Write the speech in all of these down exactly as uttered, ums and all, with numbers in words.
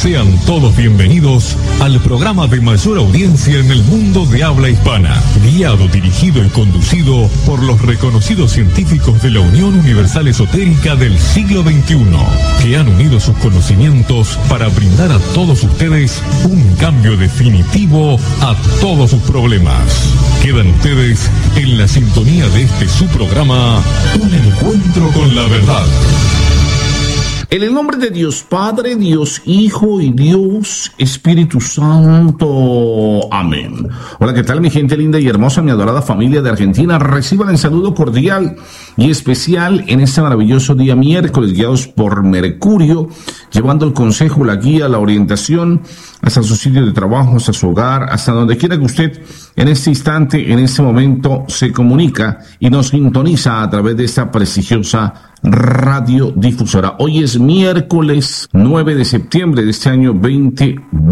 Sean todos bienvenidos al programa de mayor audiencia en el mundo de habla hispana, guiado, dirigido y conducido por los reconocidos científicos de la Unión Universal Esotérica del siglo veintiuno, que han unido sus conocimientos para brindar a todos ustedes un cambio definitivo a todos sus problemas. Quedan ustedes en la sintonía de este su programa, Un Encuentro con la Verdad. En el nombre de Dios Padre, Dios Hijo y Dios Espíritu Santo. Amén. Hola, ¿qué tal mi gente linda y hermosa, mi adorada familia de Argentina? Reciban el saludo cordial y especial en este maravilloso día miércoles, guiados por Mercurio, llevando el consejo, la guía, la orientación hasta su sitio de trabajo, hasta su hogar, hasta donde quiera que usted en este instante, en este momento, se comunica y nos sintoniza a través de esta prestigiosa radiodifusora. Hoy es miércoles nueve de septiembre de este año veinte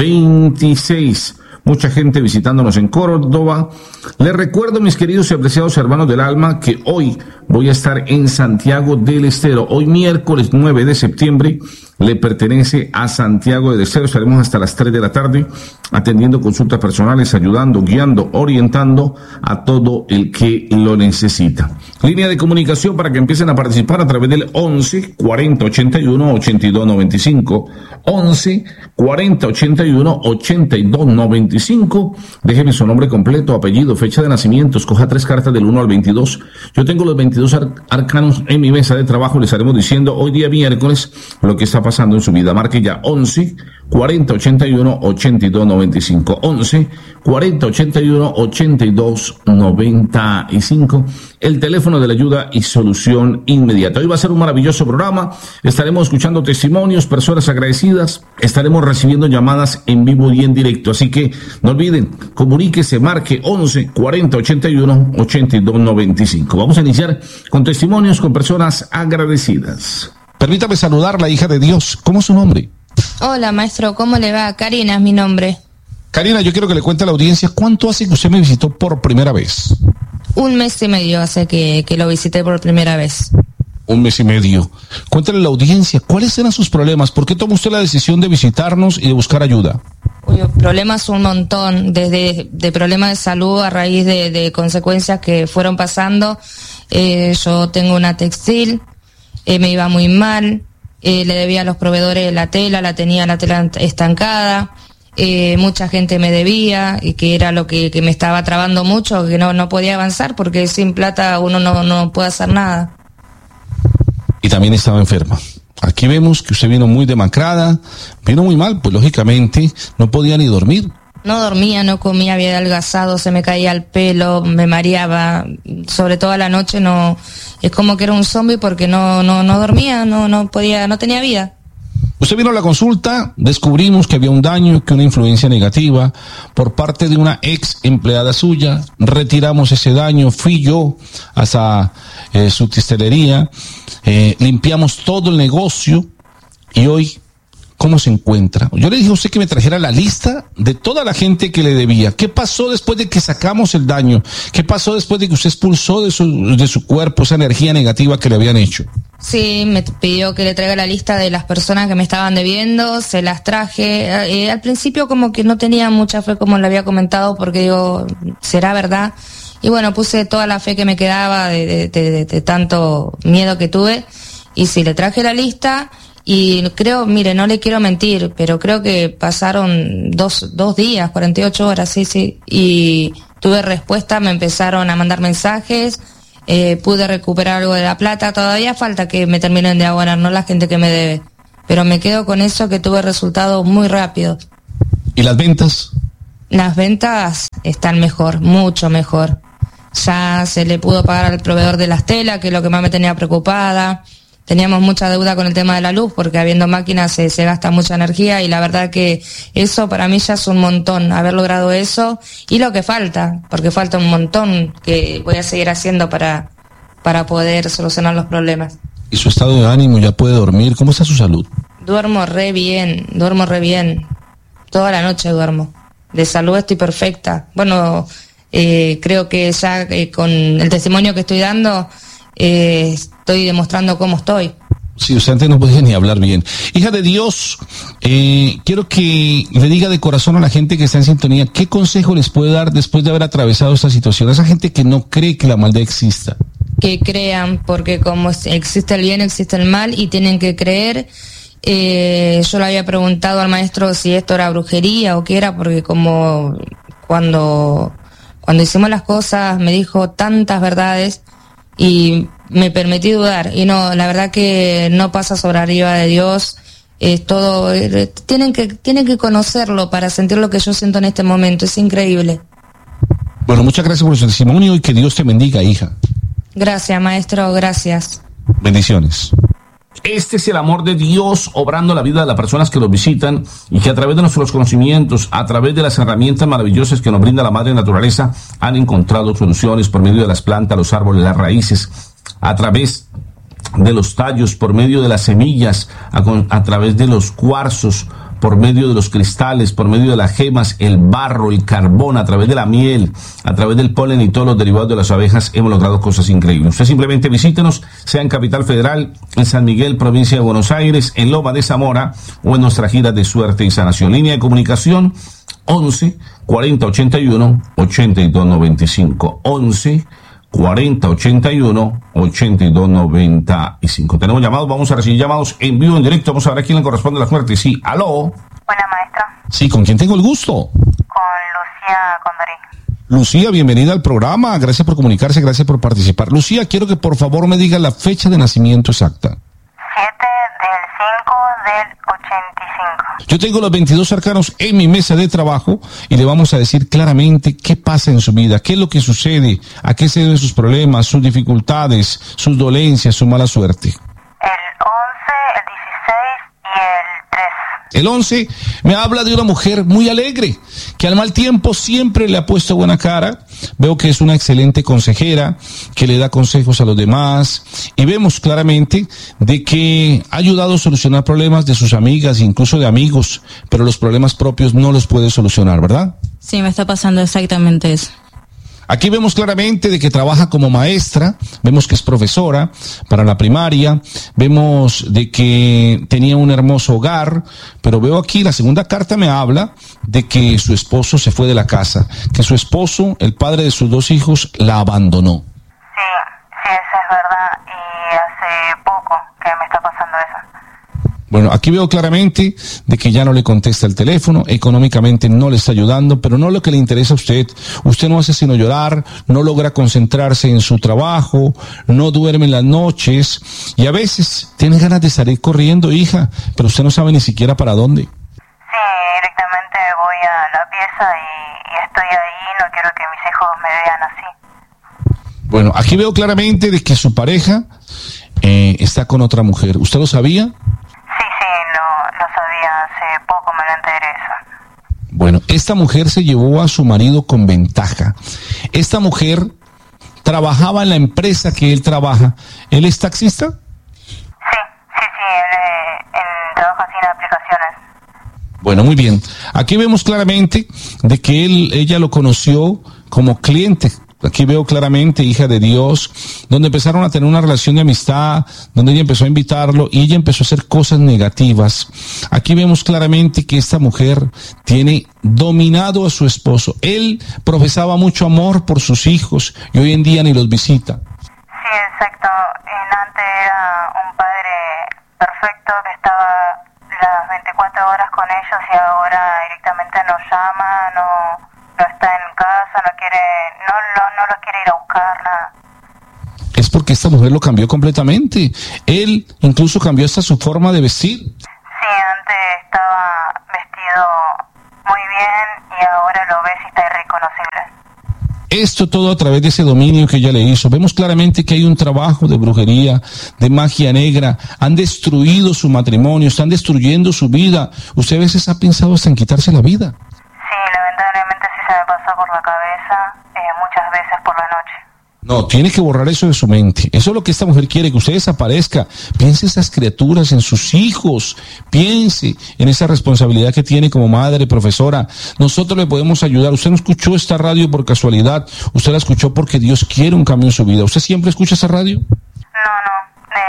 veintiséis. Mucha gente visitándonos en Córdoba. Les recuerdo, mis queridos y apreciados hermanos del alma, que hoy voy a estar en Santiago del Estero. Hoy miércoles nueve de septiembre le pertenece a Santiago del Estero. Estaremos hasta las tres de la tarde atendiendo consultas personales, ayudando, guiando, orientando a todo el que lo necesita. Línea de comunicación para que empiecen a participar a través del once cuarenta ochenta y uno ochenta y dos noventa y cinco. once cuarenta ochenta y uno ochenta y dos noventa y cinco. Déjeme su nombre completo, apellido, fecha de nacimiento. Escoja tres cartas del uno al veintidós. Yo tengo los veintidós ar- arcanos en mi mesa de trabajo. Les estaremos diciendo hoy día miércoles lo que está pasando en su vida. Marque ya once cuarenta ochenta y uno ochenta y dos noventa y cinco. once cuarenta ochenta y uno ochenta y dos noventa y cinco. El teléfono de la ayuda y solución inmediata. Hoy va a ser un maravilloso programa. Estaremos escuchando testimonios, personas agradecidas. Estaremos recibiendo llamadas en vivo y en directo. Así que no olviden, comuníquese, marque once cuarenta ochenta y uno ochenta y dos noventa y cinco. Vamos a iniciar con testimonios con personas agradecidas. Permítame saludar a la hija de Dios. ¿Cómo es su nombre? Hola, maestro, ¿cómo le va? Karina es mi nombre. Karina, yo quiero que le cuente a la audiencia cuánto hace que usted me visitó por primera vez. Un mes y medio hace que, que lo visité por primera vez. Un mes y medio. Cuéntale a la audiencia, ¿cuáles eran sus problemas? ¿Por qué tomó usted la decisión de visitarnos y de buscar ayuda? Uy, problemas un montón, desde de problemas de salud a raíz de, de consecuencias que fueron pasando. Eh, yo tengo una textil, eh, me iba muy mal, eh, le debía a los proveedores la tela, la tenía la tela estancada. Eh, mucha gente me debía y que era lo que, que me estaba trabando mucho, que no, no podía avanzar porque sin plata uno no, no puede hacer nada. Y también estaba enferma. Aquí vemos que usted vino muy demacrada, vino muy mal, pues lógicamente no podía ni dormir. No dormía, no comía, había adelgazado, se me caía el pelo, me mareaba, sobre todo a la noche no, es como que era un zombie porque no, no, no dormía, no, no podía, no tenía vida. Usted vino a la consulta, descubrimos que había un daño, que una influencia negativa por parte de una ex empleada suya, retiramos ese daño, fui yo hasta eh, su tistelería, eh, limpiamos todo el negocio y hoy, ¿cómo se encuentra? Yo le dije a usted que me trajera la lista de toda la gente que le debía. ¿Qué pasó después de que sacamos el daño? ¿Qué pasó después de que usted expulsó de su, de su cuerpo esa energía negativa que le habían hecho? Sí, me pidió que le traiga la lista de las personas que me estaban debiendo, se las traje. Eh, al principio como que no tenía mucha fe, como le había comentado, porque digo, ¿será verdad? Y bueno, puse toda la fe que me quedaba de, de, de, de, de tanto miedo que tuve. Y sí, le traje la lista y creo, mire, no le quiero mentir, pero creo que pasaron dos, dos días, cuarenta y ocho horas, sí, sí. Y tuve respuesta, me empezaron a mandar mensajes. Eh, pude recuperar algo de la plata, todavía falta que me terminen de abonar, no la gente que me debe, pero me quedo con eso, que tuve resultados muy rápidos. ¿Y las ventas? Las ventas están mejor, mucho mejor. Ya se le pudo pagar al proveedor de las telas, que es lo que más me tenía preocupada. Teníamos mucha deuda con el tema de la luz, porque habiendo máquinas se, se gasta mucha energía, y la verdad que eso para mí ya es un montón, haber logrado eso, y lo que falta, porque falta un montón que voy a seguir haciendo para, para poder solucionar los problemas. ¿Y su estado de ánimo? ¿Ya puede dormir? ¿Cómo está su salud? Duermo re bien, duermo re bien, toda la noche duermo, de salud estoy perfecta. Bueno, eh, creo que ya eh, con el testimonio que estoy dando, Eh, estoy demostrando cómo estoy. Sí, usted antes no podía ni hablar bien. Hija de Dios, eh, quiero que le diga de corazón a la gente que está en sintonía, ¿qué consejo les puede dar después de haber atravesado esta situación? A esa gente que no cree que la maldad exista. Que crean, porque como existe el bien, existe el mal, y tienen que creer. Eh, yo le había preguntado al maestro si esto era brujería o qué era, porque como cuando, cuando hicimos las cosas me dijo tantas verdades y me permití dudar. Y no, la verdad que no pasa sobre arriba de Dios. Es todo, eh, tienen que, tienen que conocerlo para sentir lo que yo siento en este momento. Es increíble. Bueno, muchas gracias por su testimonio y que Dios te bendiga, hija. Gracias, maestro, gracias. Bendiciones. Este es el amor de Dios obrando la vida de las personas que los visitan y que a través de nuestros conocimientos, a través de las herramientas maravillosas que nos brinda la madre naturaleza, han encontrado soluciones por medio de las plantas, los árboles, las raíces, a través de los tallos, por medio de las semillas, a, a través de los cuarzos, por medio de los cristales, por medio de las gemas, el barro, el carbón, a través de la miel, a través del polen y todos los derivados de las abejas, hemos logrado cosas increíbles. Usted simplemente visítenos, sea en Capital Federal, en San Miguel, provincia de Buenos Aires, en Loma de Zamora o en nuestra gira de suerte y sanación. Línea de comunicación once cuarenta ochenta y uno ochenta y dos noventa y cinco. once cuarenta ochenta y uno ochenta y dos noventa y cinco. Tenemos llamados, vamos a recibir llamados en vivo, en directo. Vamos a ver a quién le corresponde la suerte. Sí, aló. Hola, maestra. Sí, ¿con quién tengo el gusto? Con Lucía Condorí. Lucía, bienvenida al programa. Gracias por comunicarse, gracias por participar. Lucía, quiero que por favor me diga la fecha de nacimiento exacta. siete del cinco del ochenta y cinco. Yo tengo los veintidós arcanos en mi mesa de trabajo y le vamos a decir claramente qué pasa en su vida, qué es lo que sucede, a qué se deben sus problemas, sus dificultades, sus dolencias, su mala suerte. El once, el dieciséis y el tres. El once me habla de una mujer muy alegre, que al mal tiempo siempre le ha puesto buena cara. Veo que es una excelente consejera, que le da consejos a los demás, y vemos claramente de que ha ayudado a solucionar problemas de sus amigas, incluso de amigos, pero los problemas propios no los puede solucionar, ¿verdad? Sí, me está pasando exactamente eso. Aquí vemos claramente de que trabaja como maestra, vemos que es profesora para la primaria, vemos de que tenía un hermoso hogar, pero veo aquí la segunda carta me habla de que su esposo se fue de la casa, que su esposo, el padre de sus dos hijos, la abandonó. Sí, sí, eso es verdad, y hace poco que me está pasando eso. Bueno, aquí veo claramente de que ya no le contesta el teléfono, económicamente no le está ayudando, pero no lo que le interesa a usted. Usted no hace sino llorar, no logra concentrarse en su trabajo, no duerme en las noches y a veces tiene ganas de salir corriendo, hija, pero usted no sabe ni siquiera para dónde. Sí, directamente voy a la pieza y, y estoy ahí, no quiero que mis hijos me vean así. Bueno, aquí veo claramente de que su pareja eh, está con otra mujer. ¿Usted lo sabía? Sí, sí, lo, lo sabía, hace poco me lo enteré eso. Bueno, esta mujer se llevó a su marido con ventaja. Esta mujer trabajaba en la empresa que él trabaja. ¿Él es taxista? Sí, sí, sí, él, eh, él trabaja sin aplicaciones. Bueno, muy bien. Aquí vemos claramente de que él, ella lo conoció como cliente. Aquí veo claramente, hija de Dios, donde empezaron a tener una relación de amistad, donde ella empezó a invitarlo y ella empezó a hacer cosas negativas. Aquí vemos claramente que esta mujer tiene dominado a su esposo. Él profesaba mucho amor por sus hijos y hoy en día ni los visita. Sí, exacto. En antes era un padre perfecto que estaba las veinticuatro horas con ellos y ahora directamente nos llama, no... no está en casa, no quiere, no, no, no lo quiere ir a buscar, nada. Es porque esta mujer lo cambió completamente. Él incluso cambió hasta su forma de vestir. Sí, antes estaba vestido muy bien y ahora lo ves y está irreconocible. Esto todo a través de ese dominio que ella le hizo. Vemos claramente que hay un trabajo de brujería, de magia negra. Han destruido su matrimonio, están destruyendo su vida. Usted a veces ha pensado hasta en quitarse la vida. Sí, lamentablemente sí se me pasó por la cabeza, eh, muchas veces por la noche. No, tiene que borrar eso de su mente. Eso es lo que esta mujer quiere, que usted desaparezca. Piense en esas criaturas, en sus hijos. Piense en esa responsabilidad que tiene como madre, profesora. Nosotros le podemos ayudar. Usted no escuchó esta radio por casualidad. Usted la escuchó porque Dios quiere un cambio en su vida. ¿Usted siempre escucha esa radio? No, no. Eh,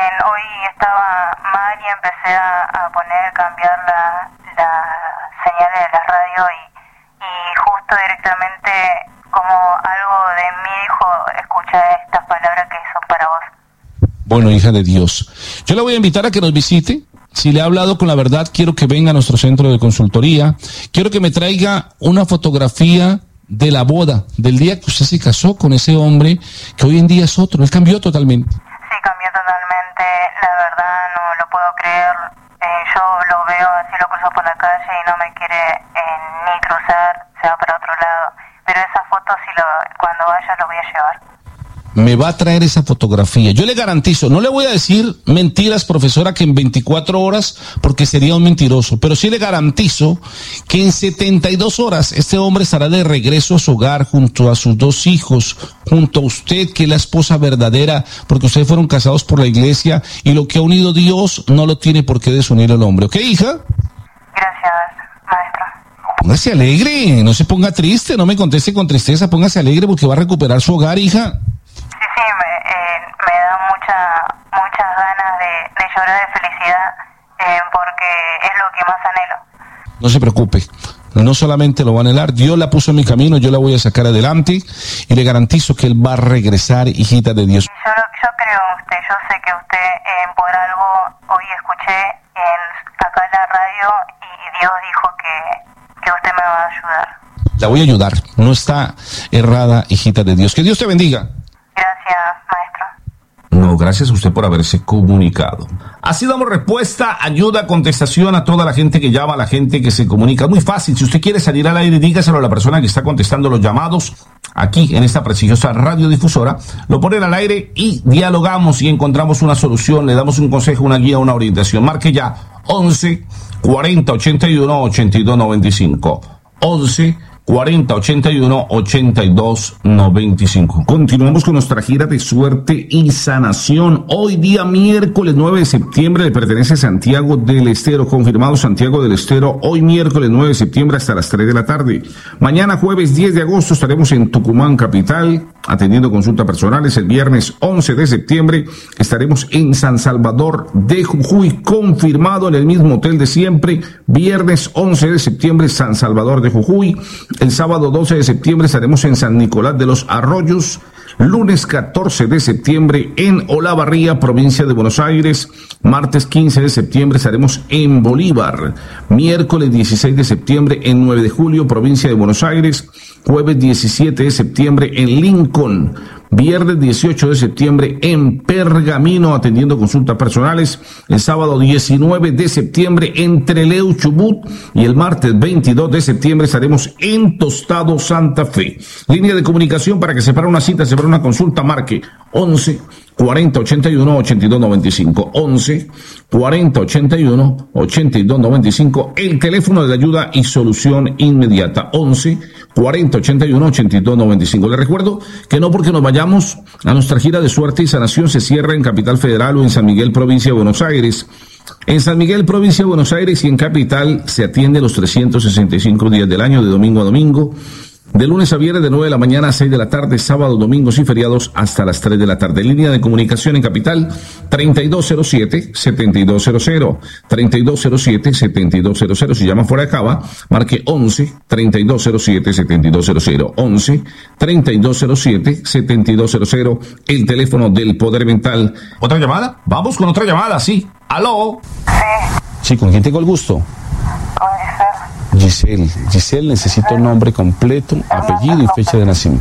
hoy estaba mal y empecé a, a poner, cambiar la, la señales de la radio y, y justo directamente como algo de mí dijo, escucha estas palabras que son para vos. Bueno, hija de Dios, yo la voy a invitar a que nos visite. Si le ha hablado con la verdad, quiero que venga a nuestro centro de consultoría. Quiero que me traiga una fotografía de la boda, del día que usted se casó con ese hombre que hoy en día es otro. Él cambió totalmente. Sí, cambió totalmente. La verdad no lo puedo creer. Eh, yo lo veo así, lo cruzo por la calle y no me quiere eh, ni cruzar, se va para otro lado. Pero esa foto, si lo, cuando vaya, lo voy a llevar. Me va a traer esa fotografía. Yo le garantizo, no le voy a decir mentiras, profesora, que en veinticuatro horas, porque sería un mentiroso, pero sí le garantizo que en setenta y dos horas este hombre estará de regreso a su hogar junto a sus dos hijos, junto a usted, que es la esposa verdadera, porque ustedes fueron casados por la iglesia y lo que ha unido Dios no lo tiene por qué desunir el hombre. ¿Ok, hija? Gracias, maestro. Póngase alegre, no se ponga triste, no me conteste con tristeza, póngase alegre porque va a recuperar su hogar, hija. Sí, me, eh, me da mucha, muchas ganas de, de llorar de felicidad eh, porque es lo que más anhelo. No se preocupe, no solamente lo va a anhelar, Dios la puso en mi camino, yo la voy a sacar adelante y le garantizo que Él va a regresar, hijita de Dios. Yo, yo creo en usted, yo sé que usted eh, por algo hoy escuché en, acá en la radio y Dios dijo que, que usted me va a ayudar. La voy a ayudar, no está errada, hijita de Dios. Que Dios te bendiga. Gracias, maestro. No, gracias a usted por haberse comunicado. Así damos respuesta, ayuda, contestación a toda la gente que llama, a la gente que se comunica. Muy fácil, si usted quiere salir al aire, dígaselo a la persona que está contestando los llamados aquí en esta prestigiosa radiodifusora. Lo ponen al aire y dialogamos y encontramos una solución, le damos un consejo, una guía, una orientación. Marque ya once cuarenta ochenta y uno ochenta y dos noventa y cinco. once cuarenta ochenta y uno ochenta y dos noventa y cinco. Continuamos con nuestra gira de suerte y sanación. Hoy día miércoles nueve de septiembre le pertenece a Santiago del Estero. Confirmado Santiago del Estero. Hoy miércoles nueve de septiembre hasta las tres de la tarde. Mañana jueves diez de agosto estaremos en Tucumán capital atendiendo consultas personales. El viernes once de septiembre estaremos en San Salvador de Jujuy. Confirmado en el mismo hotel de siempre. Viernes once de septiembre San Salvador de Jujuy. El sábado doce de septiembre estaremos en San Nicolás de los Arroyos. Lunes catorce de septiembre en Olavarría, provincia de Buenos Aires. Martes quince de septiembre estaremos en Bolívar. Miércoles dieciséis de septiembre en nueve de julio, provincia de Buenos Aires. Jueves diecisiete de septiembre en Lincoln. Viernes dieciocho de septiembre en Pergamino atendiendo consultas personales. El sábado diecinueve de septiembre en Trelew, Chubut. Y el martes veintidós de septiembre estaremos en Tostado, Santa Fe. Línea de comunicación para que separe una cita, separe una consulta, marque once cuarenta ochenta y uno ochenta y dos noventa y cinco. once cuarenta ochenta y uno ochenta y dos noventa y cinco. El teléfono de ayuda y solución inmediata. once cuarenta ochenta y uno ochenta y dos noventa y cinco. Le recuerdo que no porque nos vayamos a nuestra gira de suerte y sanación se cierra en Capital Federal o en San Miguel, provincia de Buenos Aires. En San Miguel, provincia de Buenos Aires y en Capital se atiende los trescientos sesenta y cinco días del año, de domingo a domingo. De lunes a viernes de nueve de la mañana a seis de la tarde, sábados, domingos y feriados hasta las tres de la tarde. Línea de comunicación en Capital, treinta y dos cero siete, setenta y dos cero cero, treinta y dos cero siete, setenta y dos cero cero. Si llama fuera de Cava, marque once treinta y dos cero siete, setenta y dos cero cero. once treinta y dos cero siete, setenta y dos cero cero. El teléfono del Poder Mental. ¿Otra llamada? Vamos con otra llamada, sí. ¿Aló? Sí, Sí, ¿con quién tengo el gusto? con Giselle. Giselle. Giselle, necesito nombre completo, apellido y fecha de nacimiento.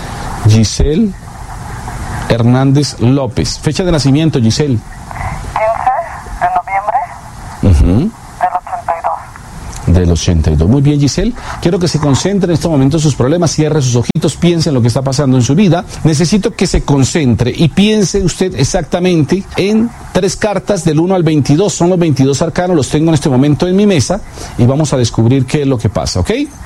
Giselle Hernández López. Fecha de nacimiento, Giselle. quince de noviembre Uh-huh. del ochenta y dos. Del ochenta y dos. Muy bien, Giselle. Quiero que se concentre en este momento en sus problemas, cierre sus ojitos, piense en lo que está pasando en su vida. Necesito que se concentre y piense usted exactamente en tres cartas del uno al veintidós. Son los veintidós arcanos, los tengo en este momento en mi mesa y vamos a descubrir qué es lo que pasa, ¿ok? veinte,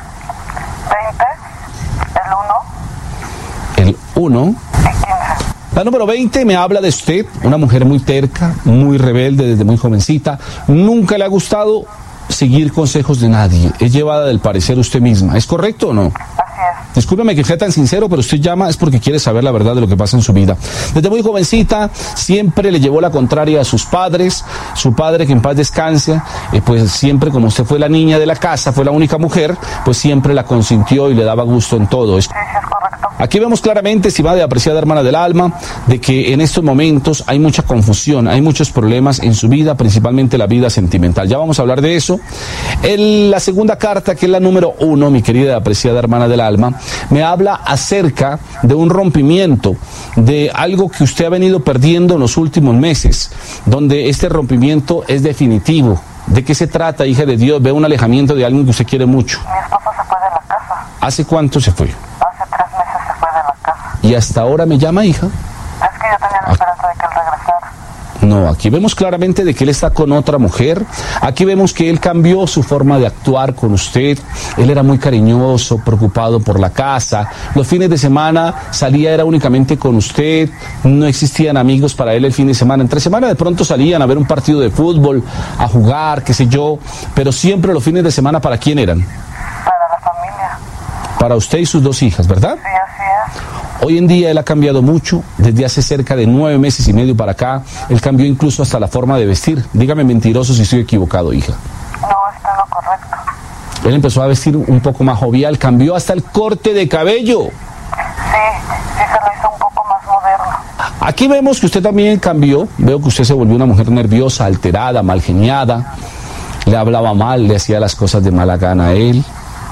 el uno El uno. y quince. La número veinte me habla de usted, una mujer muy terca, muy rebelde desde muy jovencita. Nunca le ha gustado seguir consejos de nadie. Es llevada del parecer usted misma. ¿Es correcto o no? Así es. Discúlpeme que sea tan sincero, pero usted llama es porque quiere saber la verdad de lo que pasa en su vida. Desde muy jovencita siempre le llevó la contraria a sus padres. Su padre, que en paz descanse, eh, pues siempre, como usted fue la niña de la casa, fue la única mujer, pues siempre la consintió y le daba gusto en todo. Sí, sí, es correcto. Aquí vemos claramente, estimada y apreciada hermana del alma, de que en estos momentos hay mucha confusión, hay muchos problemas en su vida, principalmente la vida sentimental. Ya vamos a hablar de eso. El, la segunda carta, que es la número uno, mi querida y apreciada hermana del alma, me habla acerca de un rompimiento, de algo que usted ha venido perdiendo en los últimos meses, donde este rompimiento es definitivo. ¿De qué se trata, hija de Dios? Ve un alejamiento de alguien que usted quiere mucho. Mi esposo se fue de la casa. ¿Hace cuánto se fue? Hace tres meses se fue de la casa. ¿Y hasta ahora me llama, hija? Es que yo tenía la esperanza de que él regresara. No, aquí vemos claramente de que él está con otra mujer. Aquí vemos que él cambió su forma de actuar con usted. Él era muy cariñoso, preocupado por la casa. Los fines de semana salía era únicamente con usted. No existían amigos para él el fin de semana. Entre semana de pronto salían a ver un partido de fútbol, a jugar, qué sé yo. Pero siempre los fines de semana, ¿para quién eran? Para la familia. Para usted y sus dos hijas, ¿verdad? Sí, así es. Hoy en día él ha cambiado mucho, desde hace cerca de nueve meses y medio para acá. Él cambió incluso hasta la forma de vestir. Dígame mentiroso si estoy equivocado, hija. No, está en lo correcto. Él empezó a vestir un poco más jovial, cambió hasta el corte de cabello. Sí, sí se lo hizo un poco más moderno. Aquí vemos que usted también cambió. Veo que usted se volvió una mujer nerviosa, alterada, mal geniada. Le hablaba mal, le hacía las cosas de mala gana a él.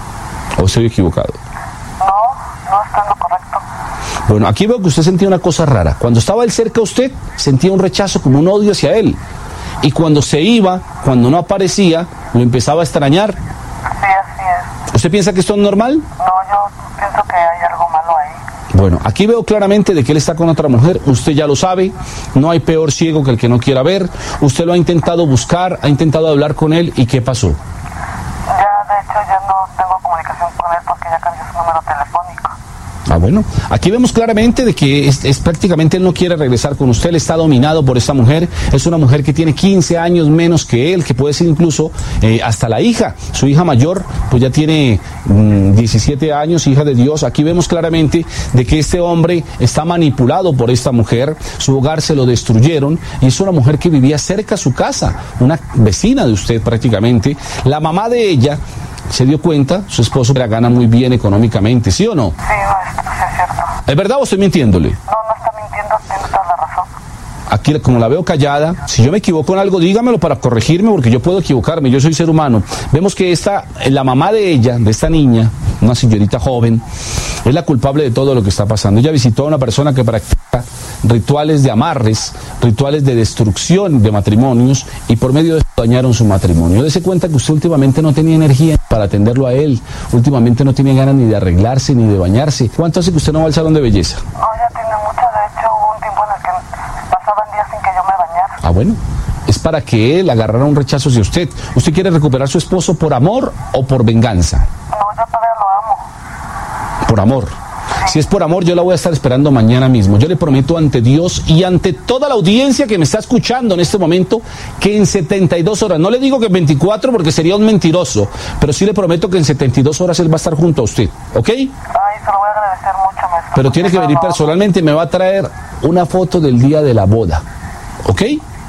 ¿O estoy equivocado? No, no está en lo correcto. Bueno, aquí veo que usted sentía una cosa rara. Cuando estaba él cerca de usted, sentía un rechazo, como un odio hacia él. Y cuando se iba, cuando no aparecía, lo empezaba a extrañar. Sí, así es. ¿Usted piensa que esto es normal? No, yo pienso que hay algo malo ahí. Bueno, aquí veo claramente de que él está con otra mujer. Usted ya lo sabe. No hay peor ciego que el que no quiera ver. Usted lo ha intentado buscar, ha intentado hablar con él. ¿Y qué pasó? Ya, de hecho, ya no tengo comunicación con él porque ya cambió su número telefónico. Ah, bueno, aquí vemos claramente de que es, es prácticamente él no quiere regresar con usted, él está dominado por esta mujer. Es una mujer que tiene quince años menos que él, que puede ser incluso eh, hasta la hija. Su hija mayor pues ya tiene mmm, diecisiete años, hija de Dios. Aquí vemos claramente de que este hombre está manipulado por esta mujer. Su hogar se lo destruyeron y es una mujer que vivía cerca a su casa, una vecina de usted prácticamente. La mamá de ella se dio cuenta, su esposo la gana muy bien económicamente, ¿sí o no? Sí, maestro, sí es cierto. ¿Es verdad o estoy mintiéndole? No, no está mintiendo, tiene toda la razón. Aquí, como la veo callada, si yo me equivoco en algo, dígamelo para corregirme, porque yo puedo equivocarme, yo soy ser humano. Vemos que esta, la mamá de ella, de esta niña, una señorita joven, es la culpable de todo lo que está pasando. Ella visitó a una persona que practica rituales de amarres, rituales de destrucción de matrimonios, y por medio de eso dañaron su matrimonio. Dese cuenta que usted últimamente no tenía energía para atenderlo a él, últimamente no tenía ganas ni de arreglarse ni de bañarse. ¿Cuánto hace que usted no va al salón de belleza? No, ya tiene mucho, de hecho hubo un tiempo en el que pasaban días sin que yo me bañara. Ah, bueno, es para que él agarrara un rechazo hacia usted. ¿Usted quiere recuperar a su esposo por amor o por venganza? No, yo todavía lo amo. Por amor. Si es por amor, yo la voy a estar esperando mañana mismo. Yo le prometo ante Dios y ante toda la audiencia que me está escuchando en este momento que en setenta y dos horas, no le digo que en veinticuatro porque sería un mentiroso, pero sí le prometo que en setenta y dos horas él va a estar junto a usted, ¿ok? Ay, se lo voy a agradecer mucho, maestro. Pero tiene que venir personalmente, me va a traer una foto del día de la boda, ¿ok?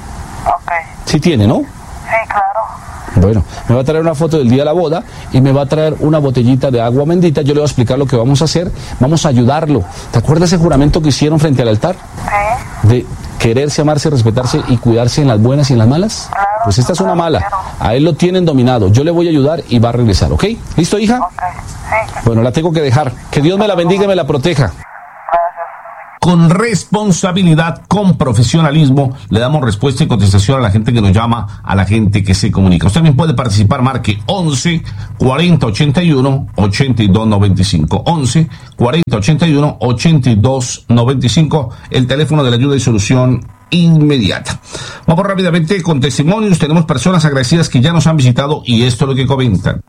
Ok. Sí tiene, ¿no? Sí, claro. Bueno, me va a traer una foto del día de la boda y me va a traer una botellita de agua bendita. Yo le voy a explicar lo que vamos a hacer. Vamos a ayudarlo. ¿Te acuerdas ese juramento que hicieron frente al altar? Sí. De quererse, amarse, respetarse y cuidarse en las buenas y en las malas. Claro, Pues esta es una claro, mala. quiero. A él lo tienen dominado. Yo le voy a ayudar y va a regresar, ¿ok? ¿Listo, hija? Ok, sí. Bueno, la tengo que dejar. Que Dios me la bendiga y me la proteja. Gracias. Con responsabilidad, con profesionalismo, le damos respuesta y contestación a la gente que nos llama, a la gente que se comunica. Usted también puede participar, marque once cuarenta ochenta y uno ochenta y dos noventa y cinco. once cuarenta ochenta y uno ochenta y dos noventa y cinco, el teléfono de la ayuda y solución inmediata. Vamos rápidamente con testimonios. Tenemos personas agradecidas que ya nos han visitado y esto es lo que comentan.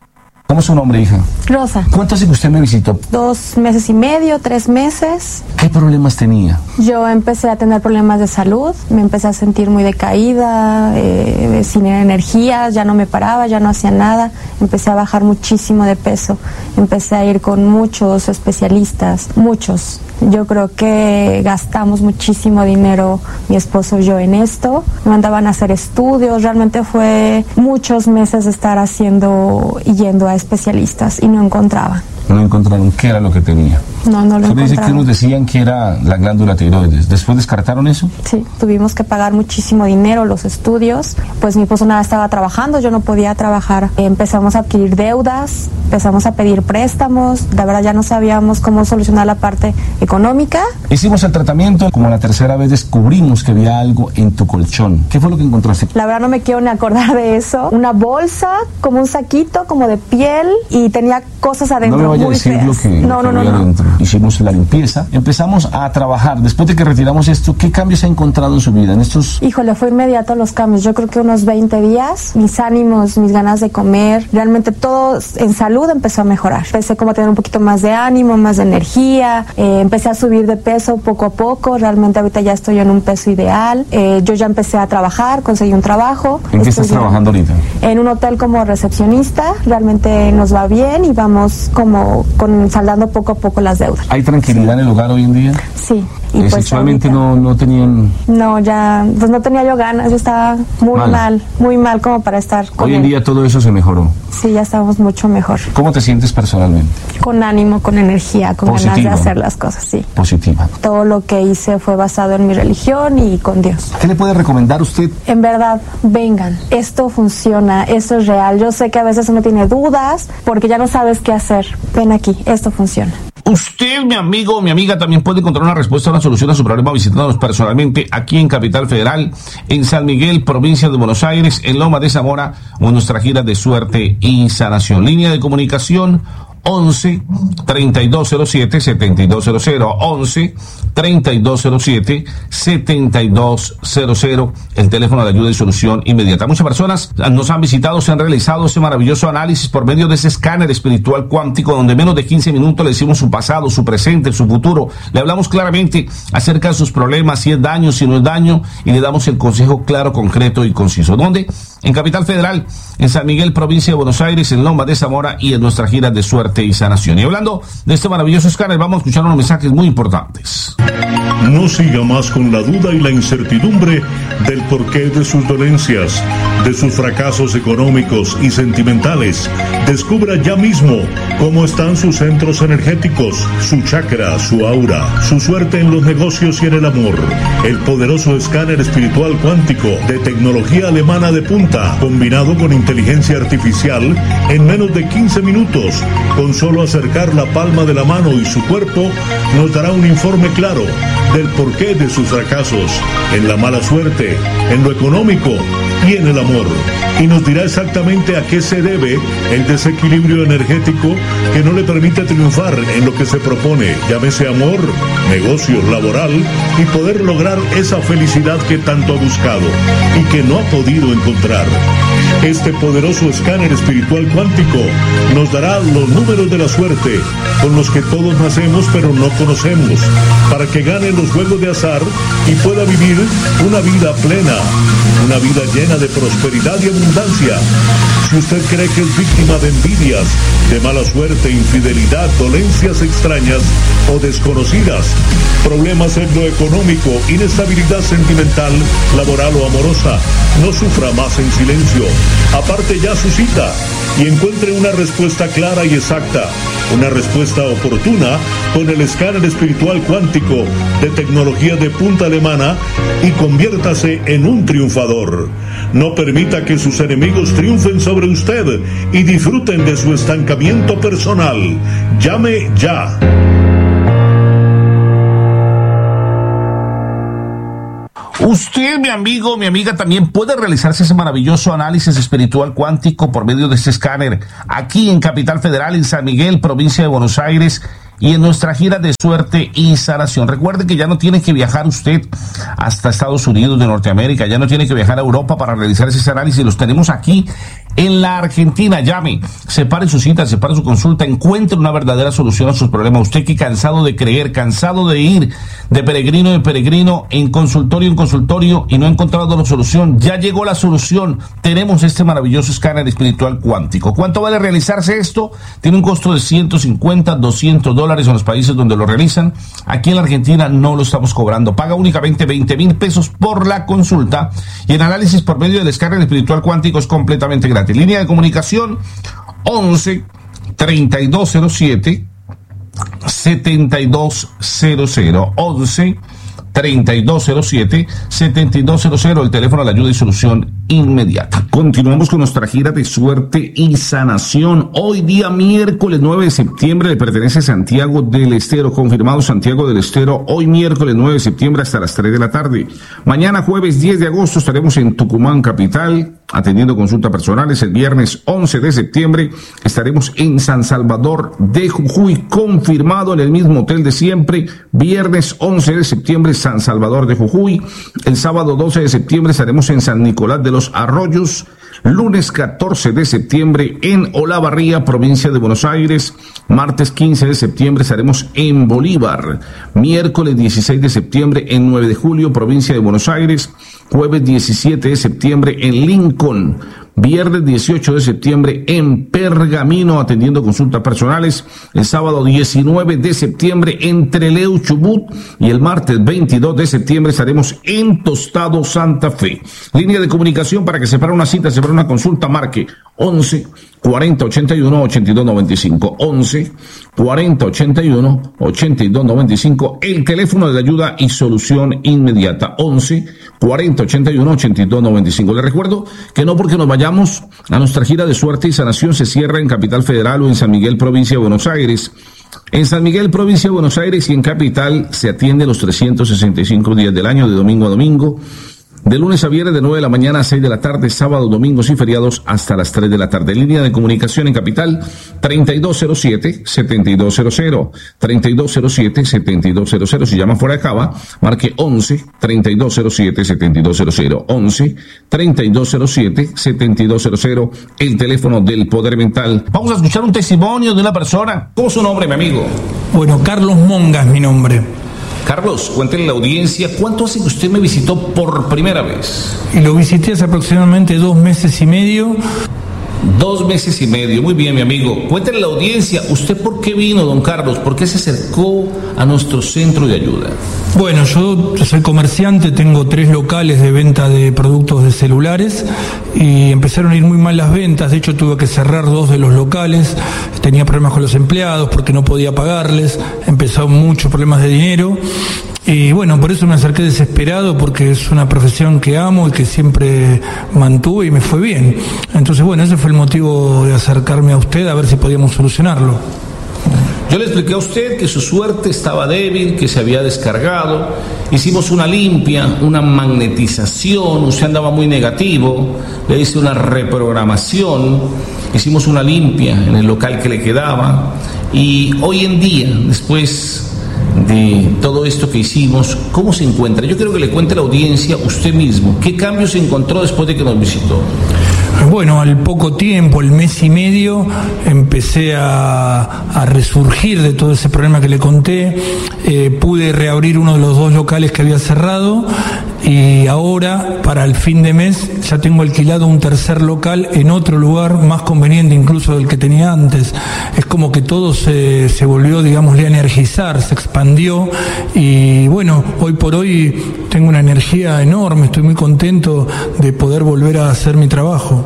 ¿Cómo es su nombre, hija? Rosa. ¿Cuánto hace que usted me visitó? Dos meses y medio, tres meses. ¿Qué problemas tenía? Yo empecé a tener problemas de salud, me empecé a sentir muy decaída, eh, sin energía, ya no me paraba, ya no hacía nada. Empecé a bajar muchísimo de peso, empecé a ir con muchos especialistas, muchos. Yo creo que gastamos muchísimo dinero, mi esposo y yo, en esto. Me mandaban a hacer estudios, realmente fue muchos meses de estar haciendo y yendo a especialistas y no encontraban. No encontraron qué era lo que tenía. No, no lo Usted dice encontraban. que unos decían que era la glándula tiroides. ¿Después descartaron eso? Sí, tuvimos que pagar muchísimo dinero, los estudios. Pues mi esposo nada estaba trabajando, yo no podía trabajar. Empezamos a adquirir deudas, empezamos a pedir préstamos. La verdad ya no sabíamos cómo solucionar la parte económica. Hicimos el tratamiento, como la tercera vez descubrimos que había algo en tu colchón. ¿Qué fue lo que encontraste? La verdad no me quiero ni acordar de eso. Una bolsa, como un saquito, como de piel, y tenía cosas adentro. No me vaya a muy decir feas. lo que, no, lo que no, no, había no. adentro. Hicimos la limpieza, empezamos a trabajar. Después de que retiramos esto, ¿qué cambios ha encontrado en su vida? En estos... Híjole, fue inmediato los cambios. Yo creo que unos veinte días, mis ánimos, mis ganas de comer, realmente todo en salud empezó a mejorar. Empecé como a tener un poquito más de ánimo, más de energía, eh, empecé a subir de peso poco a poco. Realmente ahorita ya estoy en un peso ideal. Eh, yo ya empecé a trabajar, conseguí un trabajo. ¿En qué Estoy estás trabajando ahorita? En un hotel como recepcionista. Realmente nos va bien y vamos como con saldando poco a poco las deudas. ¿Hay tranquilidad en el hogar hoy en día? Sí. Y pues sexualmente ahorita- no, no tenían... No, ya, pues no tenía yo ganas, yo estaba muy Mal. mal, muy mal como para estar con Hoy en él. día todo eso se mejoró. Sí, ya estamos mucho mejor. ¿Cómo te sientes personalmente? Con ánimo, con energía, con ganas Positiva. de hacer las cosas, sí. Positiva. Todo lo que hice fue basado en mi religión y con Dios. ¿Qué le puede recomendar usted? En verdad, vengan, esto funciona, esto es real. Yo sé que a veces uno tiene dudas porque ya no sabes qué hacer. Ven aquí, esto funciona. Usted, mi amigo o mi amiga, también puede encontrar una respuesta, una solución a su problema visitándonos personalmente aquí en Capital Federal, en San Miguel, provincia de Buenos Aires, en Loma de Zamora, o en nuestra gira de suerte y sanación. Línea de comunicación once, treinta y dos cero siete, setenta y dos cero cero, once, treinta y dos cero siete, setenta y dos cero cero, el teléfono de ayuda y solución inmediata. Muchas personas nos han visitado, se han realizado ese maravilloso análisis por medio de ese escáner espiritual cuántico, donde en menos de quince minutos le decimos su pasado, su presente, su futuro. Le hablamos claramente acerca de sus problemas, si es daño, si no es daño, y le damos el consejo claro, concreto y conciso. ¿Dónde? En Capital Federal, en San Miguel, provincia de Buenos Aires, en Loma de Zamora y en nuestra gira de suerte y sanación. Y hablando de este maravilloso escáner, vamos a escuchar unos mensajes muy importantes. No siga más con la duda y la incertidumbre del porqué de sus dolencias, de sus fracasos económicos y sentimentales. Descubra ya mismo cómo están sus centros energéticos, su chakra, su aura, su suerte en los negocios y en el amor. El poderoso escáner espiritual cuántico de tecnología alemana de punta, combinado con inteligencia artificial, en menos de quince minutos, con solo acercar la palma de la mano y su cuerpo, nos dará un informe claro del porqué de sus fracasos, en la mala suerte, en lo económico y en el amor. Y nos dirá exactamente a qué se debe el desequilibrio energético que no le permite triunfar en lo que se propone, llámese amor, negocios, laboral, y poder lograr esa felicidad que tanto ha buscado y que no ha podido encontrar. Este poderoso escáner espiritual cuántico nos dará los números de la suerte con los que todos nacemos pero no conocemos, para que gane los juegos de azar y pueda vivir una vida plena, una vida llena de prosperidad y abundancia. Si usted cree que es víctima de envidias, de mala suerte, infidelidad, dolencias extrañas o desconocidas, problemas en lo económico, inestabilidad sentimental, laboral o amorosa, no sufra más en silencio. Aparte ya su cita y encuentre una respuesta clara y exacta, una respuesta oportuna con el escáner espiritual cuántico de tecnología de punta alemana y conviértase en un triunfador. No permita que sus enemigos triunfen sobre usted y disfruten de su estancamiento personal. Llame ya. Usted, mi amigo, mi amiga, también puede realizarse ese maravilloso análisis espiritual cuántico por medio de este escáner aquí en Capital Federal, en San Miguel, provincia de Buenos Aires, y en nuestra gira de suerte y sanación. Recuerde que ya no tiene que viajar usted hasta Estados Unidos de Norteamérica, ya no tiene que viajar a Europa para realizar ese análisis. Los tenemos aquí en la Argentina. Llame, separe su cita, separe su consulta, encuentre una verdadera solución a sus problemas. Usted que cansado de creer, cansado de ir de peregrino en peregrino, en consultorio en consultorio y no ha encontrado la solución, ya llegó la solución. Tenemos este maravilloso escáner espiritual cuántico. ¿Cuánto vale realizarse esto? Tiene un costo de ciento cincuenta, doscientos dólares en los países donde lo realizan. Aquí en la Argentina no lo estamos cobrando. Paga únicamente veinte mil pesos por la consulta y el análisis por medio del escáner espiritual cuántico es completamente gratis. Línea de comunicación once, treinta y dos cero siete, setenta y dos cero cero, once, treinta y dos cero siete, setenta y dos cero cero, el teléfono de ayuda y solución inmediata. Continuamos con nuestra gira de suerte y sanación. Hoy día miércoles nueve de septiembre le pertenece Santiago del Estero, confirmado Santiago del Estero, hoy miércoles nueve de septiembre hasta las tres de la tarde. Mañana jueves diez de agosto estaremos en Tucumán capital atendiendo consultas personales. El viernes once de septiembre estaremos en San Salvador de Jujuy, confirmado en el mismo hotel de siempre. Viernes once de septiembre San Salvador de Jujuy. El sábado doce de septiembre estaremos en San Nicolás de los Arroyos. Lunes catorce de septiembre en Olavarría, provincia de Buenos Aires. Martes quince de septiembre estaremos en Bolívar. Miércoles dieciséis de septiembre en nueve de julio, provincia de Buenos Aires. Jueves diecisiete de septiembre en Lincoln. Viernes dieciocho de septiembre en Pergamino atendiendo consultas personales. El sábado diecinueve de septiembre en Trelew, Chubut. Y el martes veintidós de septiembre estaremos en Tostado, Santa Fe. Línea de comunicación para que separe una cita, separe una consulta, marque once, cuarenta, ochenta y uno, ochenta y dos noventa y cinco. once, cuarenta, ochenta y uno, ochenta y dos noventa y cinco. El teléfono de ayuda y solución inmediata. once, cuarenta, ochenta y uno, ochenta y dos noventa y cinco. Les recuerdo que no porque nos vayamos a nuestra gira de suerte y sanación se cierra en Capital Federal o en San Miguel, provincia de Buenos Aires. En San Miguel, provincia de Buenos Aires y en Capital se atiende los trescientos sesenta y cinco días del año, de domingo a domingo. De lunes a viernes de nueve de la mañana a seis de la tarde, sábados, domingos y feriados hasta las tres de la tarde. Línea de comunicación en Capital treinta y dos cero siete, setenta y dos cero cero, treinta y dos cero siete, setenta y dos cero cero. Si llama fuera de Cava, marque once, treinta y dos cero siete, setenta y dos cero cero, once, treinta y dos cero siete, setenta y dos cero cero, el teléfono del poder mental. Vamos a escuchar un testimonio de una persona. ¿Cómo es su nombre, mi amigo? Bueno, Carlos Monga es mi nombre. Carlos, cuéntenle a la audiencia, ¿cuánto hace que usted me visitó por primera vez? Y lo visité hace aproximadamente dos meses y medio. Dos meses y medio, muy bien, mi amigo. Cuéntenle a la audiencia, ¿usted por qué vino, don Carlos? ¿Por qué se acercó a nuestro centro de ayuda? Bueno, yo soy comerciante, tengo tres locales de venta de productos de celulares y empezaron a ir muy mal las ventas. De hecho, tuve que cerrar dos de los locales. Tenía problemas con los empleados porque no podía pagarles. Empezaron muchos problemas de dinero. Y bueno, por eso me acerqué desesperado, porque es una profesión que amo y que siempre mantuve y me fue bien. Entonces, bueno, ese fue el motivo de acercarme a usted a ver si podíamos solucionarlo. Yo le expliqué a usted que su suerte estaba débil, que se había descargado. Hicimos una limpia, una magnetización, usted andaba muy negativo, le hice una reprogramación, hicimos una limpia en el local que le quedaba. Y hoy en día, después de todo esto que hicimos, ¿cómo se encuentra? Yo quiero que le cuente a la audiencia usted mismo, ¿qué cambios se encontró después de que nos visitó? Bueno, al poco tiempo, el mes y medio, empecé a, a resurgir de todo ese problema que le conté. Eh, pude reabrir uno de los dos locales que había cerrado y ahora, para el fin de mes, ya tengo alquilado un tercer local en otro lugar más conveniente incluso del que tenía antes. Es como que todo se, se volvió, digamos, a energizar, se expandió y bueno, hoy por hoy tengo una energía enorme, estoy muy contento de poder volver a hacer mi trabajo.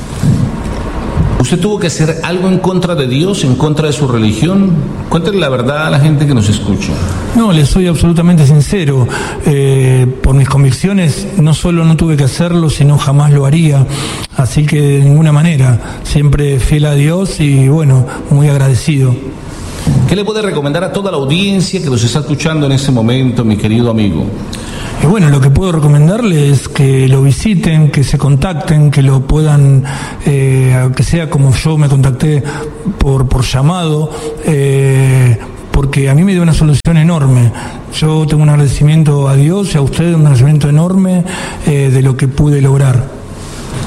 ¿Usted tuvo que hacer algo en contra de Dios, en contra de su religión? Cuéntale la verdad a la gente que nos escucha. No, le soy absolutamente sincero. Eh, por mis convicciones, no solo no tuve que hacerlo, sino jamás lo haría. Así que de ninguna manera, siempre fiel a Dios y bueno, muy agradecido. ¿Qué le puede recomendar a toda la audiencia que nos está escuchando en este momento, mi querido amigo? Y bueno, lo que puedo recomendarles es que lo visiten, que se contacten, que lo puedan, eh, aunque sea como yo me contacté por, por llamado, eh, porque a mí me dio una solución enorme. Yo tengo un agradecimiento a Dios y a ustedes, un agradecimiento enorme eh, de lo que pude lograr.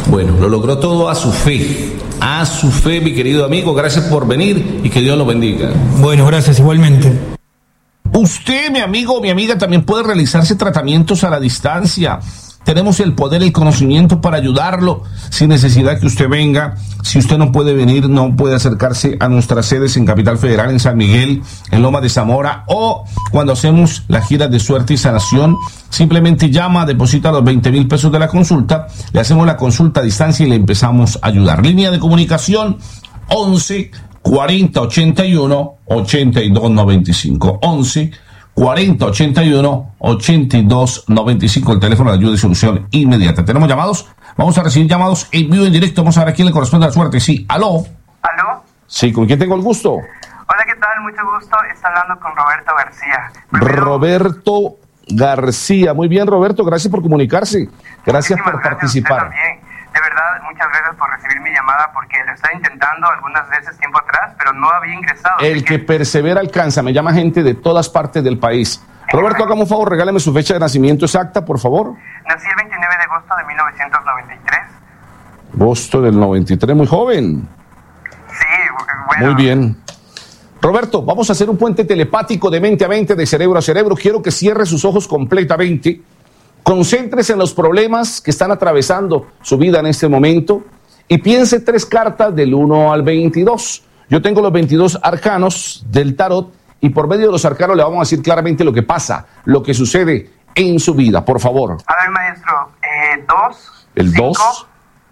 Bueno, lo logró todo a su fe. A su fe, mi querido amigo. Gracias por venir y que Dios lo bendiga. Bueno, gracias igualmente. Usted, mi amigo o mi amiga, también puede realizarse tratamientos a la distancia. Tenemos el poder y el conocimiento para ayudarlo sin necesidad que usted venga. Si usted no puede venir, no puede acercarse a nuestras sedes en Capital Federal, en San Miguel, en Loma de Zamora, o cuando hacemos las giras de suerte y sanación, simplemente llama, deposita los veinte mil pesos de la consulta, le hacemos la consulta a distancia y le empezamos a ayudar. Línea de comunicación once cuarenta ochenta y uno ochenta y dos noventa y cinco. once cuarenta ochenta y uno ochenta y dos noventa y cinco, el teléfono de ayuda y solución inmediata. ¿Tenemos llamados? Vamos a recibir llamados en vivo, en directo. Vamos a ver a quién le corresponde la suerte. Sí, aló. ¿Aló? Sí, ¿con quién tengo el gusto? Hola, ¿qué tal? Mucho gusto. Está hablando con Roberto García. Primero, Roberto García. Muy bien, Roberto, gracias por comunicarse. Gracias por gracias participar. A usted también. De verdad, muchas gracias por recibir mi llamada, porque lo estaba intentando algunas veces tiempo atrás, pero no había ingresado. El que persevera alcanza. Me llama gente de todas partes del país. Roberto, hágame un favor, regáleme su fecha de nacimiento exacta, por favor. Nací el veintinueve de agosto de mil novecientos noventa y tres. Agosto del noventa y tres, muy joven. Sí, bueno. Muy bien. Roberto, vamos a hacer un puente telepático de mente a mente, de cerebro a cerebro. Quiero que cierre sus ojos completamente. Concéntrese en los problemas que están atravesando su vida en este momento y piense tres cartas del uno al veintidós. Yo tengo los veintidós arcanos del tarot y por medio de los arcanos le vamos a decir claramente lo que pasa, lo que sucede en su vida. Por favor. A ver, maestro, eh, dos. El cinco, dos.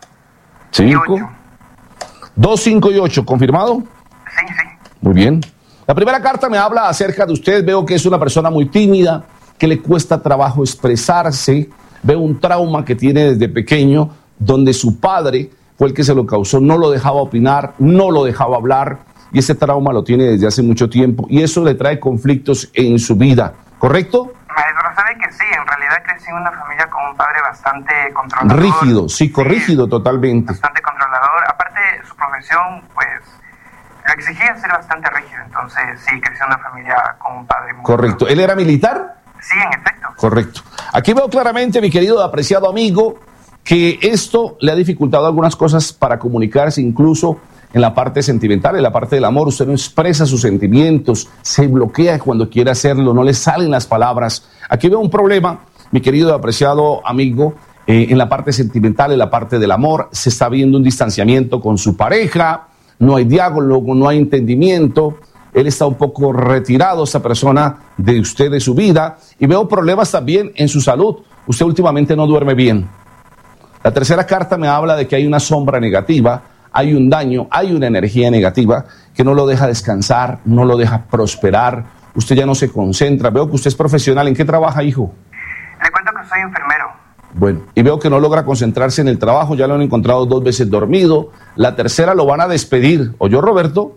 cinco. dos, cinco y ocho. ¿Confirmado? Sí, sí. Muy bien. La primera carta me habla acerca de usted. Veo que es una persona muy tímida, que le cuesta trabajo expresarse. Veo un trauma que tiene desde pequeño, donde su padre fue el que se lo causó, no lo dejaba opinar, no lo dejaba hablar, y ese trauma lo tiene desde hace mucho tiempo, y eso le trae conflictos en su vida, ¿correcto? Maestro, sabe que sí, en realidad crecí en una familia con un padre bastante controlador. Rígido, psicorrígido sí, totalmente. Bastante controlador. Aparte, su profesión, pues, lo exigía ser bastante rígido, entonces sí, crecí en una familia con un padre muy... Correcto. ¿Él era militar? Sí, en efecto. Correcto. Aquí veo claramente, mi querido apreciado amigo, que esto le ha dificultado algunas cosas para comunicarse, incluso en la parte sentimental, en la parte del amor. Usted no expresa sus sentimientos, se bloquea cuando quiere hacerlo, no le salen las palabras. Aquí veo un problema, mi querido apreciado amigo, eh, en la parte sentimental, en la parte del amor. Se está viendo un distanciamiento con su pareja, no hay diálogo, no hay entendimiento. Él está un poco retirado, esta persona, de usted, de su vida, y veo problemas también en su salud. Usted últimamente no duerme bien. La tercera carta me habla de que hay una sombra negativa, hay un daño, hay una energía negativa que no lo deja descansar, no lo deja prosperar. Usted ya no se concentra. Veo que usted es profesional. ¿En qué trabaja, hijo? Le cuento que soy enfermero. Bueno, y veo que no logra concentrarse en el trabajo, ya lo han encontrado dos veces dormido. La tercera lo van a despedir. ¿Oyó, Roberto?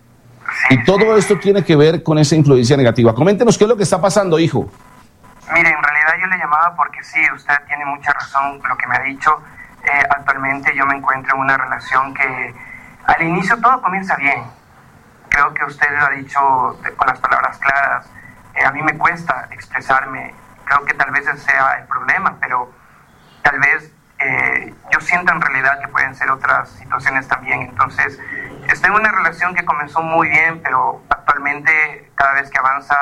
Y todo esto tiene que ver con esa influencia negativa. Coméntenos qué es lo que está pasando, hijo. Mire, en realidad yo le llamaba porque sí, usted tiene mucha razón lo que me ha dicho. Eh, actualmente yo me encuentro en una relación que al inicio todo comienza bien. Creo que usted lo ha dicho de, con las palabras claras. Eh, a mí me cuesta expresarme. Creo que tal vez ese sea el problema, pero tal vez eh, yo siento en realidad que pueden ser otras situaciones también. Entonces, estoy en una relación que comenzó muy bien, pero actualmente cada vez que avanza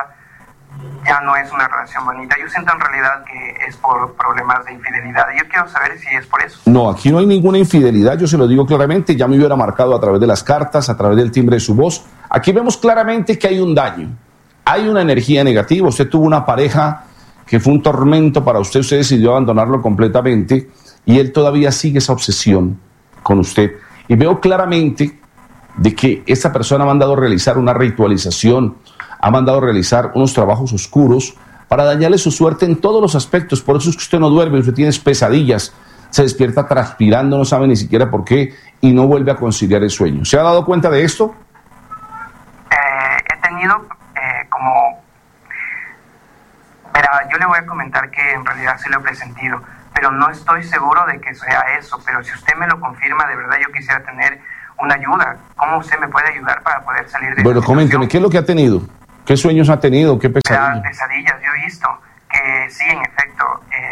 ya no es una relación bonita. Yo siento en realidad que es por problemas de infidelidad. Y yo quiero saber si es por eso. No, aquí no hay ninguna infidelidad, yo se lo digo claramente. Ya me hubiera marcado a través de las cartas, a través del timbre de su voz. Aquí vemos claramente que hay un daño. Hay una energía negativa. Usted tuvo una pareja que fue un tormento para usted. Usted decidió abandonarlo completamente y él todavía sigue esa obsesión con usted. Y veo claramente de que esta persona ha mandado a realizar una ritualización, ha mandado a realizar unos trabajos oscuros para dañarle su suerte en todos los aspectos. Por eso es que usted no duerme, usted tiene pesadillas, se despierta transpirando, no sabe ni siquiera por qué y no vuelve a conciliar el sueño. ¿Se ha dado cuenta de esto? Eh, he tenido eh, como... Verá, yo le voy a comentar que en realidad sí lo he presentido, pero no estoy seguro de que sea eso. Pero si usted me lo confirma, de verdad yo quisiera tener una ayuda. ¿Cómo usted me puede ayudar para poder salir de Bueno, esta coménteme, ¿qué es lo que ha tenido? ¿Qué sueños ha tenido? ¿Qué pesadillas? Las pesadillas, yo he visto que sí, en efecto, eh,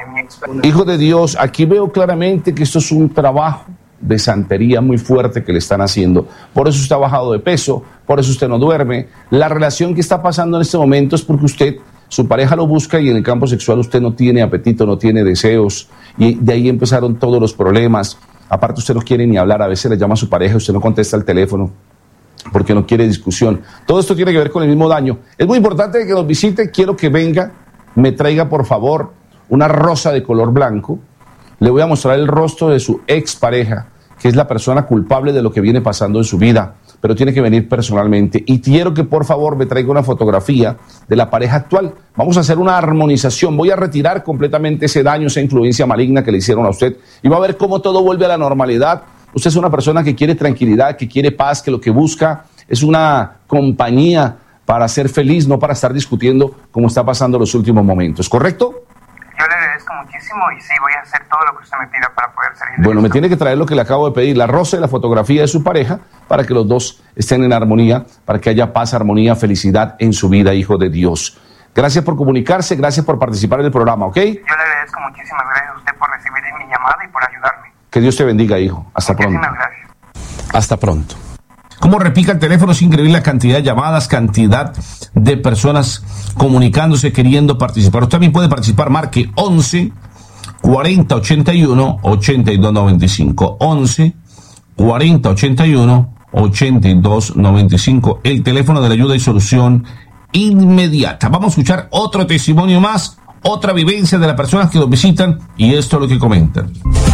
mi experiencia. Hijo de Dios, aquí veo claramente que esto es un trabajo de santería muy fuerte que le están haciendo. Por eso usted ha bajado de peso, por eso usted no duerme. La relación que está pasando en este momento es porque usted, su pareja lo busca y en el campo sexual usted no tiene apetito, no tiene deseos, y de ahí empezaron todos los problemas. Aparte usted no quiere ni hablar, a veces le llama a su pareja, usted no contesta el teléfono porque no quiere discusión. Todo esto tiene que ver con el mismo daño. Es muy importante que nos visite, quiero que venga, me traiga por favor una rosa de color blanco. Le voy a mostrar el rostro de su expareja, que es la persona culpable de lo que viene pasando en su vida, pero tiene que venir personalmente. Y quiero que por favor me traiga una fotografía de la pareja actual. Vamos a hacer una armonización. Voy a retirar completamente ese daño, esa influencia maligna que le hicieron a usted. Y va a ver cómo todo vuelve a la normalidad. Usted es una persona que quiere tranquilidad, que quiere paz, que lo que busca es una compañía para ser feliz, no para estar discutiendo como está pasando los últimos momentos. ¿Correcto? Yo le agradezco muchísimo y sí, voy a hacer todo lo que usted me pida para poder salir de Bueno, me esto. tiene que traer lo que le acabo de pedir, la rosa y la fotografía de su pareja, para que los dos estén en armonía, para que haya paz, armonía, felicidad en su vida, hijo de Dios. Gracias por comunicarse, gracias por participar en el programa, ¿ok? Yo le agradezco muchísimas gracias a usted por recibir mi llamada y por ayudarme. Que Dios te bendiga, hijo. Hasta pronto. Muchísimas gracias. Hasta pronto. Como repica el teléfono, es increíble la cantidad de llamadas, cantidad de personas comunicándose, queriendo participar. Usted también puede participar, marque once cuarenta ochenta y uno ochenta y dos noventa y cinco. once cuarenta ochenta y uno ochenta y dos noventa y cinco. El teléfono de la ayuda y solución inmediata. Vamos a escuchar otro testimonio más, otra vivencia de las personas que nos visitan, y esto es lo que comentan.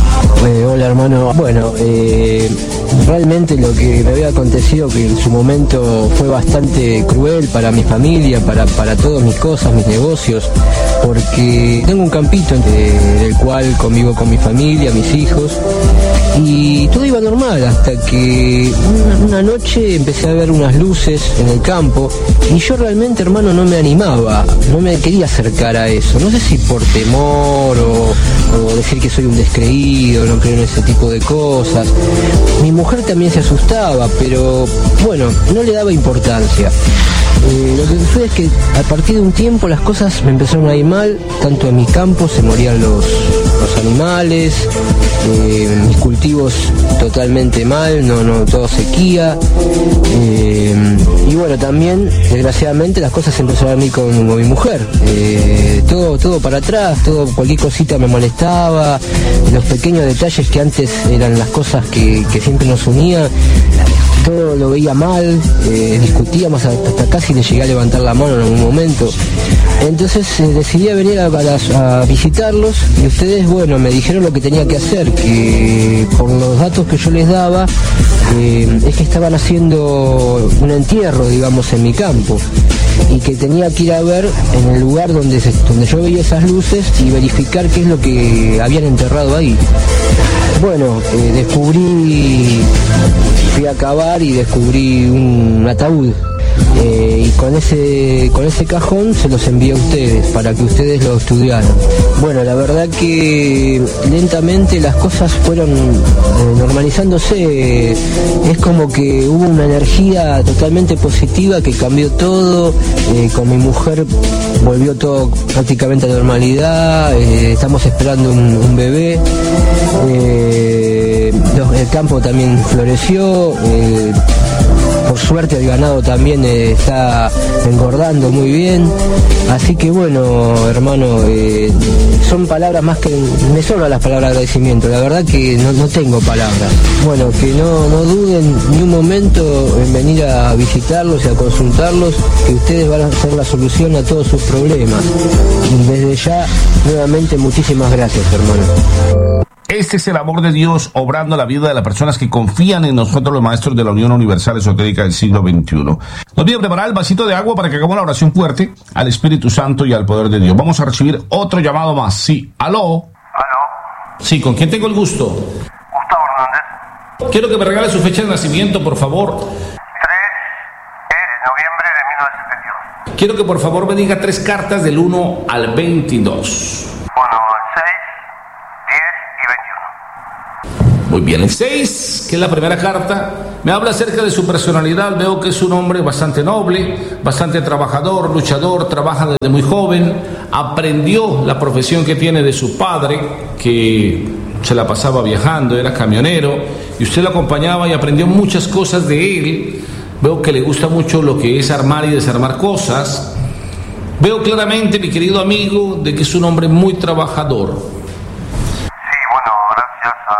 Eh, hola hermano, bueno, eh, realmente lo que me había acontecido que en su momento fue bastante cruel para mi familia, para, para todas mis cosas, mis negocios, porque tengo un campito eh, del cual convivo con mi familia, mis hijos, y todo iba normal hasta que una, una noche empecé a ver unas luces en el campo y yo realmente, hermano, no me animaba, no me quería acercar a eso, no sé si por temor o, o decir que soy un descreído, no creo en ese tipo de cosas. Mi mujer también se asustaba, pero bueno, no le daba importancia. Eh, lo que sucede es que a partir de un tiempo las cosas me empezaron a ir mal, tanto en mi campo se morían los, los animales, eh, mis cultivos totalmente mal, no, no, todo sequía, eh, y bueno, también desgraciadamente las cosas empezaron a ir con, con mi mujer, eh, todo, todo para atrás, todo, cualquier cosita me molestaba, los pequeños detalles que antes eran las cosas que, que siempre nos unían, todo lo veía mal, eh, discutíamos, hasta casi le llegué a levantar la mano en algún momento. Entonces eh, decidí a venir a, a, a visitarlos y ustedes, bueno, me dijeron lo que tenía que hacer, que por los datos que yo les daba, eh, es que estaban haciendo un entierro, digamos, en mi campo y que tenía que ir a ver en el lugar donde, se, donde yo veía esas luces y verificar qué es lo que habían enterrado ahí. Bueno, eh, descubrí, fui a cavar y descubrí un ataúd. Eh, y con ese con ese cajón se los envié a ustedes para que ustedes lo estudiaran. Bueno, la verdad que lentamente las cosas fueron eh, normalizándose. Es como que hubo una energía totalmente positiva que cambió todo. Eh, con mi mujer volvió todo prácticamente a normalidad. Eh, estamos esperando un, un bebé. Eh, los, el campo también floreció. Eh, Por suerte el ganado también eh, está engordando muy bien. Así que bueno, hermano, eh, son palabras más que... Me sobran las palabras de agradecimiento. La verdad que no, no tengo palabras. Bueno, que no, no duden ni un momento en venir a visitarlos y a consultarlos, que ustedes van a hacer la solución a todos sus problemas. Y desde ya, nuevamente, muchísimas gracias, hermano. Este es el amor de Dios obrando la vida de las personas que confían en nosotros, los maestros de la Unión Universal Esotérica del siglo veintiuno. Nos voy a preparar el vasito de agua para que hagamos la oración fuerte al Espíritu Santo y al poder de Dios. Vamos a recibir otro llamado más. Sí, aló. ¿Aló? Sí, ¿con quién tengo el gusto? Gustavo Hernández. Quiero que me regale su fecha de nacimiento, por favor. tres de noviembre de mil novecientos setenta y dos. Quiero que por favor me diga tres cartas del uno al veintidós. Bueno, seis, diez y veintiuno. Muy bien, el seis, que es la primera carta, Me habla acerca de su personalidad. Veo que es un hombre bastante noble, bastante trabajador, luchador, trabaja desde muy joven, aprendió la profesión que tiene de su padre, que se la pasaba viajando, era camionero, y usted lo acompañaba y aprendió muchas cosas de él. Veo que le gusta mucho lo que es armar y desarmar cosas. Veo claramente, mi querido amigo, de que es un hombre muy trabajador. Sí, bueno, gracias a,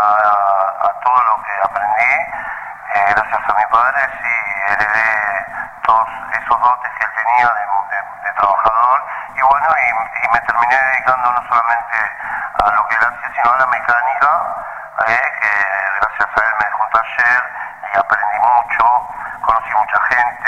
a todo lo que aprendí, eh, gracias a mi padre, sí, heredé todos esos dotes que él tenía de, de, de trabajador, y bueno, y, y me terminé dedicando no solamente a lo que él hacía, sino a la mecánica, eh, que gracias a él me dejó un taller y aprendí mucho, conocí mucha gente.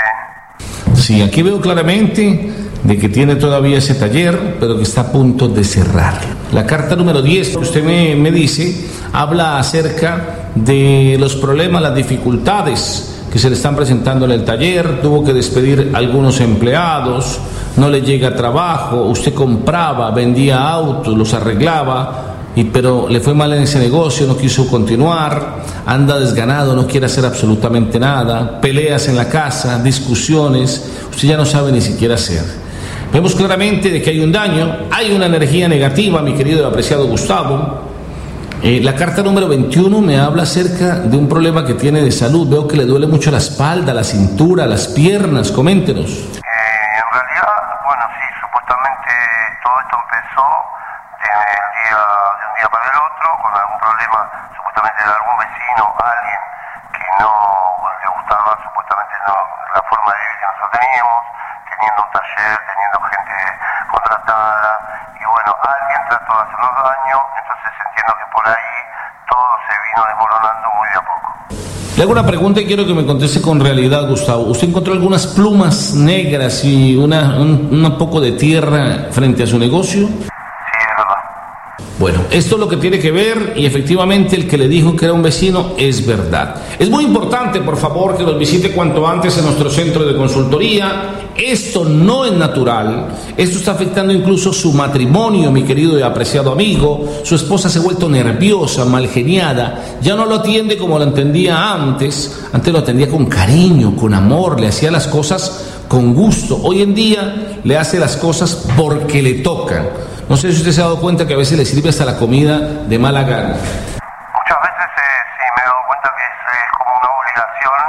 Sí, aquí veo claramente de que tiene todavía ese taller, pero que está a punto de cerrar. La carta número diez, que usted me, me dice, habla acerca de los problemas, las dificultades que se le están presentando en el taller. Tuvo que despedir a algunos empleados, no le llega trabajo, usted compraba, vendía autos, los arreglaba, y, pero le fue mal en ese negocio, no quiso continuar, anda desganado, no quiere hacer absolutamente nada, peleas en la casa, discusiones, usted ya no sabe ni siquiera hacer. Vemos claramente de que hay un daño, hay una energía negativa, mi querido y apreciado Gustavo. Eh, la carta número veintiuno me habla acerca de un problema que tiene de salud. Veo que le duele mucho la espalda, la cintura, las piernas. Coméntenos. Eh, en realidad, bueno, sí, supuestamente todo esto empezó de, el día, de un día para el otro, con algún problema, supuestamente de algún vecino, alguien que no le gustaba, supuestamente no, la forma de vivir que nosotros teníamos, teniendo un taller, teniendo gente contratada, y bueno, alguien trató de hacernos daño, entonces entiendo que por ahí todo se vino desmoronando muy de a poco. Le hago una pregunta y quiero que me conteste con realidad, Gustavo. ¿Usted encontró algunas plumas negras y una, un, un poco de tierra frente a su negocio? Sí, es verdad. Bueno, esto es lo que tiene que ver, y efectivamente el que le dijo que era un vecino es verdad. Es muy importante, por favor, que los visite cuanto antes en nuestro centro de consultoría. Esto no es natural, esto está afectando incluso su matrimonio, mi querido y apreciado amigo. Su esposa se ha vuelto nerviosa, malgeniada, ya no lo atiende como lo entendía antes. Antes lo atendía con cariño, con amor, le hacía las cosas con gusto. Hoy en día le hace las cosas porque le tocan. No sé si usted se ha dado cuenta que a veces le sirve hasta la comida de mala gana. Muchas veces eh, sí me he dado cuenta que es, es como una obligación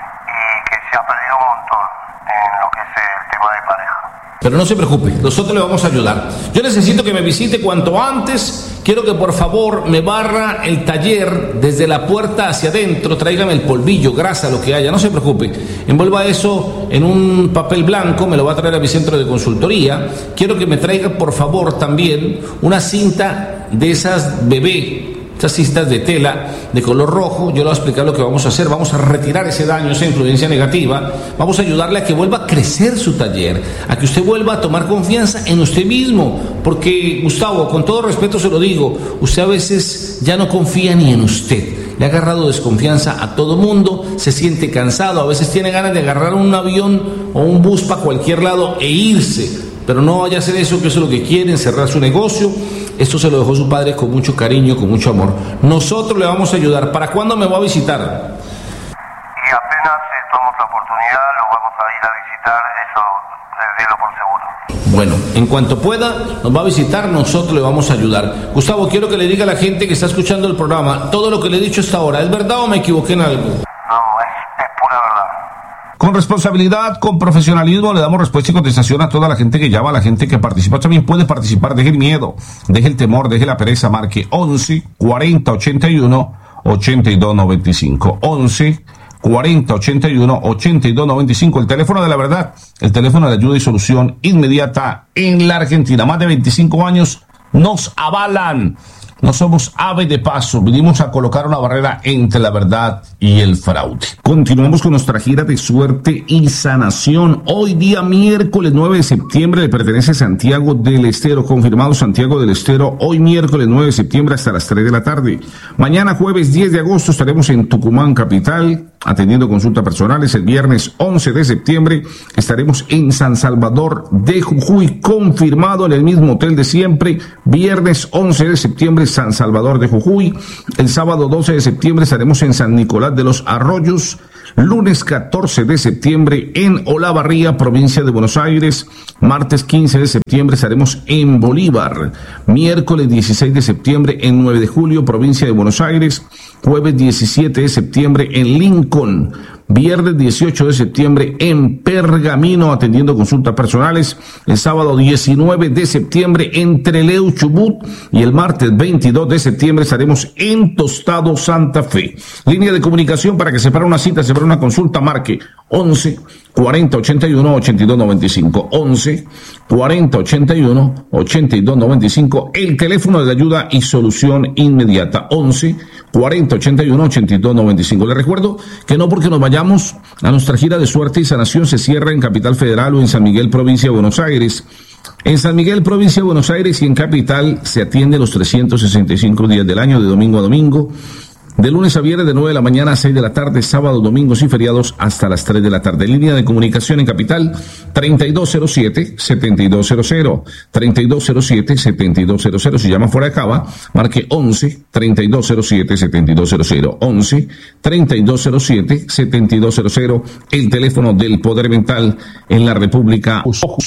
y que se ha perdido un montón en lo que es el tema de pareja. Pero no se preocupe, nosotros le vamos a ayudar. Yo necesito que me visite cuanto antes. Quiero que por favor me barra el taller desde la puerta hacia adentro. Tráigame el polvillo, grasa, lo que haya, no se preocupe. Envuelva eso en un papel blanco, me lo va a traer a mi centro de consultoría. Quiero que me traiga por favor también una cinta de esas bebé, estas cintas de tela de color rojo. Yo le voy a explicar lo que vamos a hacer. Vamos a retirar ese daño, esa influencia negativa. Vamos a ayudarle a que vuelva a crecer su taller, a que usted vuelva a tomar confianza en usted mismo. Porque, Gustavo, con todo respeto se lo digo, usted a veces ya no confía ni en usted. Le ha agarrado desconfianza a todo mundo, se siente cansado, a veces tiene ganas de agarrar un avión o un bus para cualquier lado e irse. Pero no vaya a hacer eso, que eso es lo que quieren, cerrar su negocio. Esto se lo dejó su padre con mucho cariño, con mucho amor. Nosotros le vamos a ayudar. ¿Para cuándo me va a visitar? Y apenas eh, tomamos la oportunidad, lo vamos a ir a visitar, eso eh, délo por seguro. Bueno, en cuanto pueda, nos va a visitar, nosotros le vamos a ayudar. Gustavo, quiero que le diga a la gente que está escuchando el programa, todo lo que le he dicho hasta ahora, ¿es verdad o me equivoqué en algo? No, es, es pura verdad. Con responsabilidad, con profesionalismo, le damos respuesta y contestación a toda la gente que llama, a la gente que participa. También puede participar, deje el miedo, deje el temor, deje la pereza, marque once, cuarenta, ochenta y uno, ochenta y dos noventa y cinco. once, cuarenta, ochenta y uno, ochenta y dos noventa y cinco. El teléfono de la verdad, el teléfono de ayuda y solución inmediata en la Argentina. Más de veinticinco años nos avalan. No somos ave de paso, vinimos a colocar una barrera entre la verdad y el fraude. Continuamos con nuestra gira de suerte y sanación. Hoy día miércoles nueve de septiembre le pertenece a Santiago del Estero, confirmado Santiago del Estero, hoy miércoles nueve de septiembre hasta las tres de la tarde. Mañana jueves diez de agosto estaremos en Tucumán capital, atendiendo consultas personales. El viernes once de septiembre estaremos en San Salvador de Jujuy, confirmado en el mismo hotel de siempre. Viernes once de septiembre San Salvador de Jujuy. El sábado doce de septiembre estaremos en San Nicolás de los Arroyos. lunes catorce de septiembre en Olavarría, provincia de Buenos Aires, martes quince de septiembre estaremos en Bolívar, miércoles dieciséis de septiembre en nueve de julio, provincia de Buenos Aires, jueves diecisiete de septiembre en Lincoln, viernes dieciocho de septiembre en Pergamino atendiendo consultas personales, el sábado diecinueve de septiembre en Trelew, Chubut, y el martes veintidós de septiembre estaremos en Tostado, Santa Fe. Línea de comunicación para que separe una cita, separe una consulta, marque once cuarenta ochenta y uno ochenta y dos noventa y cinco, once cuarenta ochenta y uno ochenta y dos noventa y cinco, el teléfono de ayuda y solución inmediata, once cuarenta ochenta y uno ochenta y dos noventa y cinco. Les recuerdo que no porque nos vayamos a nuestra gira de suerte y sanación se cierra en Capital Federal o en San Miguel, provincia de Buenos Aires. En San Miguel, provincia de Buenos Aires y en Capital se atiende los trescientos sesenta y cinco días del año, de domingo a domingo, de lunes a viernes de nueve de la mañana a seis de la tarde, sábados, domingos y feriados hasta las tres de la tarde. Línea de comunicación en Capital, treinta y dos cero siete, setenta y dos cero cero, treinta y dos cero siete, setenta y dos cero cero. Si llama fuera de Cava, marque once treinta y dos cero siete, setenta y dos cero cero, once treinta y dos cero siete, setenta y dos cero cero, el teléfono del Poder Mental en la República.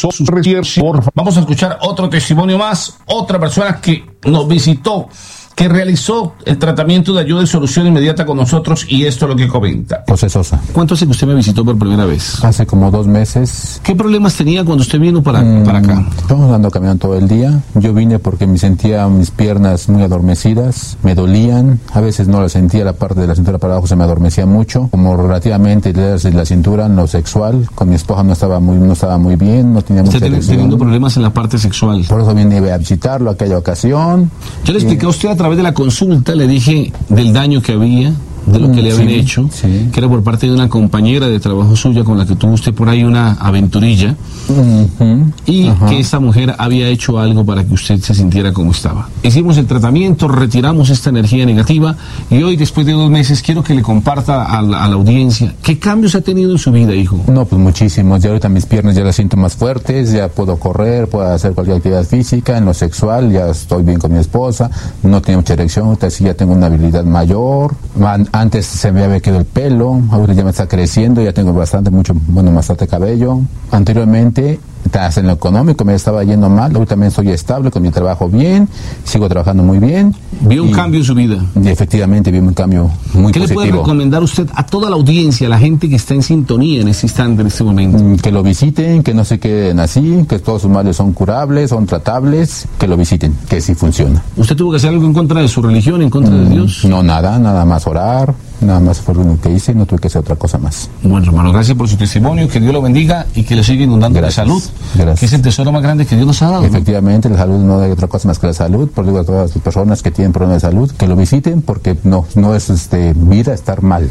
Vamos a escuchar otro testimonio más, otra persona que nos visitó, que realizó el tratamiento de ayuda y solución inmediata con nosotros, y esto es lo que comenta. José Sosa. ¿Cuánto hace que usted me visitó por primera vez? Hace como dos meses. ¿Qué problemas tenía cuando usted vino para, mm, para acá? Estamos andando caminando todo el día. Yo vine porque me sentía mis piernas muy adormecidas, me dolían, a veces no las sentía, la parte de la cintura para abajo se me adormecía mucho, como relativamente desde la cintura en lo sexual, con mi esposa no estaba muy, no estaba muy bien, no tenía mucha erección. ¿Usted teniendo problemas en la parte sexual? Por eso vine a visitarlo aquella ocasión. Yo le expliqué a usted a través de la consulta, le dije del daño que había, de lo que le habían sí, hecho, sí. que era por parte de una compañera de trabajo suya con la que tuvo usted por ahí una aventurilla, uh-huh. y uh-huh. que esta mujer había hecho algo para que usted se sintiera como estaba. Hicimos el tratamiento, retiramos esta energía negativa, y hoy, después de dos meses, quiero que le comparta a la, a la audiencia qué cambios ha tenido en su vida, hijo. No, pues muchísimos. Ya ahorita mis piernas ya las siento más fuertes, ya puedo correr, puedo hacer cualquier actividad física. En lo sexual ya estoy bien con mi esposa, no tengo mucha erección, ahorita sí ya tengo una habilidad mayor. Antes se me había quedado el pelo, ahora ya me está creciendo, ya tengo bastante, mucho, bueno, bastante cabello. Anteriormente, hasta en lo económico me estaba yendo mal, ahorita también soy estable con mi trabajo bien, sigo trabajando muy bien. ¿Vio un cambio en su vida? Y efectivamente, vi un cambio muy ¿Qué positivo. ¿Qué le puede recomendar usted a toda la audiencia, a la gente que está en sintonía en este instante, en este momento? Que lo visiten, que no se queden así, que todos sus males son curables, son tratables, que lo visiten, que sí funciona. ¿Usted tuvo que hacer algo en contra de su religión, en contra mm, de Dios? No, nada, nada más orar. Nada más fue lo que hice, no tuve que hacer otra cosa más. Bueno, hermano, gracias por su testimonio, que Dios lo bendiga y que le siga inundando gracias, de salud, gracias. Que es el tesoro más grande que Dios nos ha dado. Efectivamente, ¿no? La salud no hay otra cosa más que la salud, por digo a todas las personas que tienen problemas de salud, que lo visiten, porque no, no es este, vida estar mal.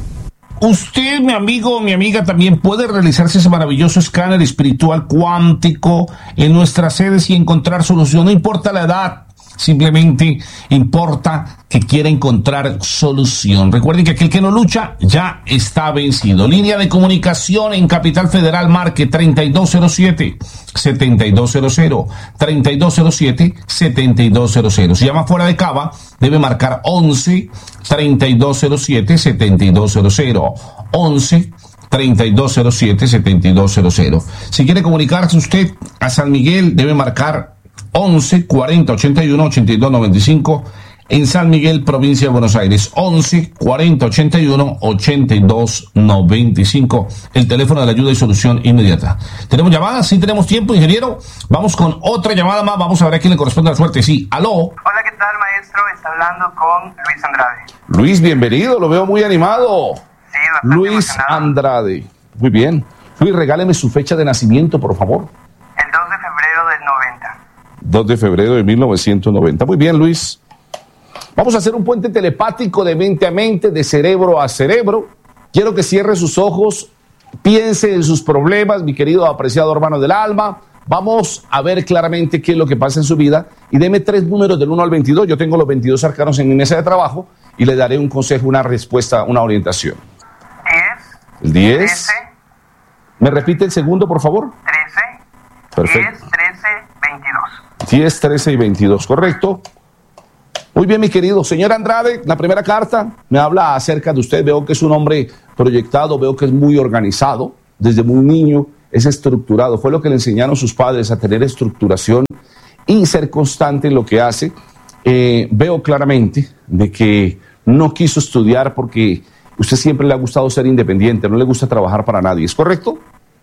Usted, mi amigo, mi amiga, también puede realizarse ese maravilloso escáner espiritual cuántico en nuestras sedes y encontrar solución, no importa la edad. Simplemente importa que quiera encontrar solución. Recuerden que aquel que no lucha ya está vencido. Línea de comunicación en Capital Federal, marque treinta y dos cero siete, setenta y dos cero cero, treinta y dos cero siete, setenta y dos cero cero. Si llama fuera de Cava, debe marcar once, treinta y dos cero siete, setenta y dos cero cero, once, treinta y dos cero siete, setenta y dos cero cero. Si quiere comunicarse usted a San Miguel, debe marcar once, cuarenta, ochenta y uno, ochenta y dos noventa y cinco en San Miguel, provincia de Buenos Aires. once, cuarenta, ochenta y uno, ochenta y dos noventa y cinco, el teléfono de la ayuda y solución inmediata. ¿Tenemos llamadas? Sí, tenemos tiempo, ingeniero. Vamos con otra llamada más. Vamos a ver a quién le corresponde la suerte. Sí, aló. Hola, ¿qué tal, maestro? Está hablando con Luis Andrade. Luis, bienvenido. Lo veo muy animado. Sí, bastante Luis emocionado. Andrade. Muy bien. Luis, regáleme su fecha de nacimiento, por favor. El dos de febrero del noventa. dos de febrero de mil novecientos noventa. Muy bien, Luis. Vamos a hacer un puente telepático de mente a mente, de cerebro a cerebro. Quiero que cierre sus ojos, piense en sus problemas, mi querido apreciado hermano del alma. Vamos a ver claramente qué es lo que pasa en su vida y deme tres números del uno al veintidós. Yo tengo los veintidós arcanos en mi mesa de trabajo y le daré un consejo, una respuesta, una orientación. diez. El diez. trece. ¿Me repite el segundo, por favor? trece. Perfecto. diez, trece, veintidós. diez, trece y veintidós, correcto. Muy Muy bien, mi querido señor Andrade, la primera carta me habla acerca de usted. Veo que es un hombre proyectado, veo que es muy organizado, desde muy niño es estructurado. Fue lo que le enseñaron sus padres, a tener estructuración y ser constante en lo que hace. Eh, veo claramente de que no quiso estudiar porque usted siempre le ha gustado ser independiente, no le gusta trabajar para nadie, ¿es correcto?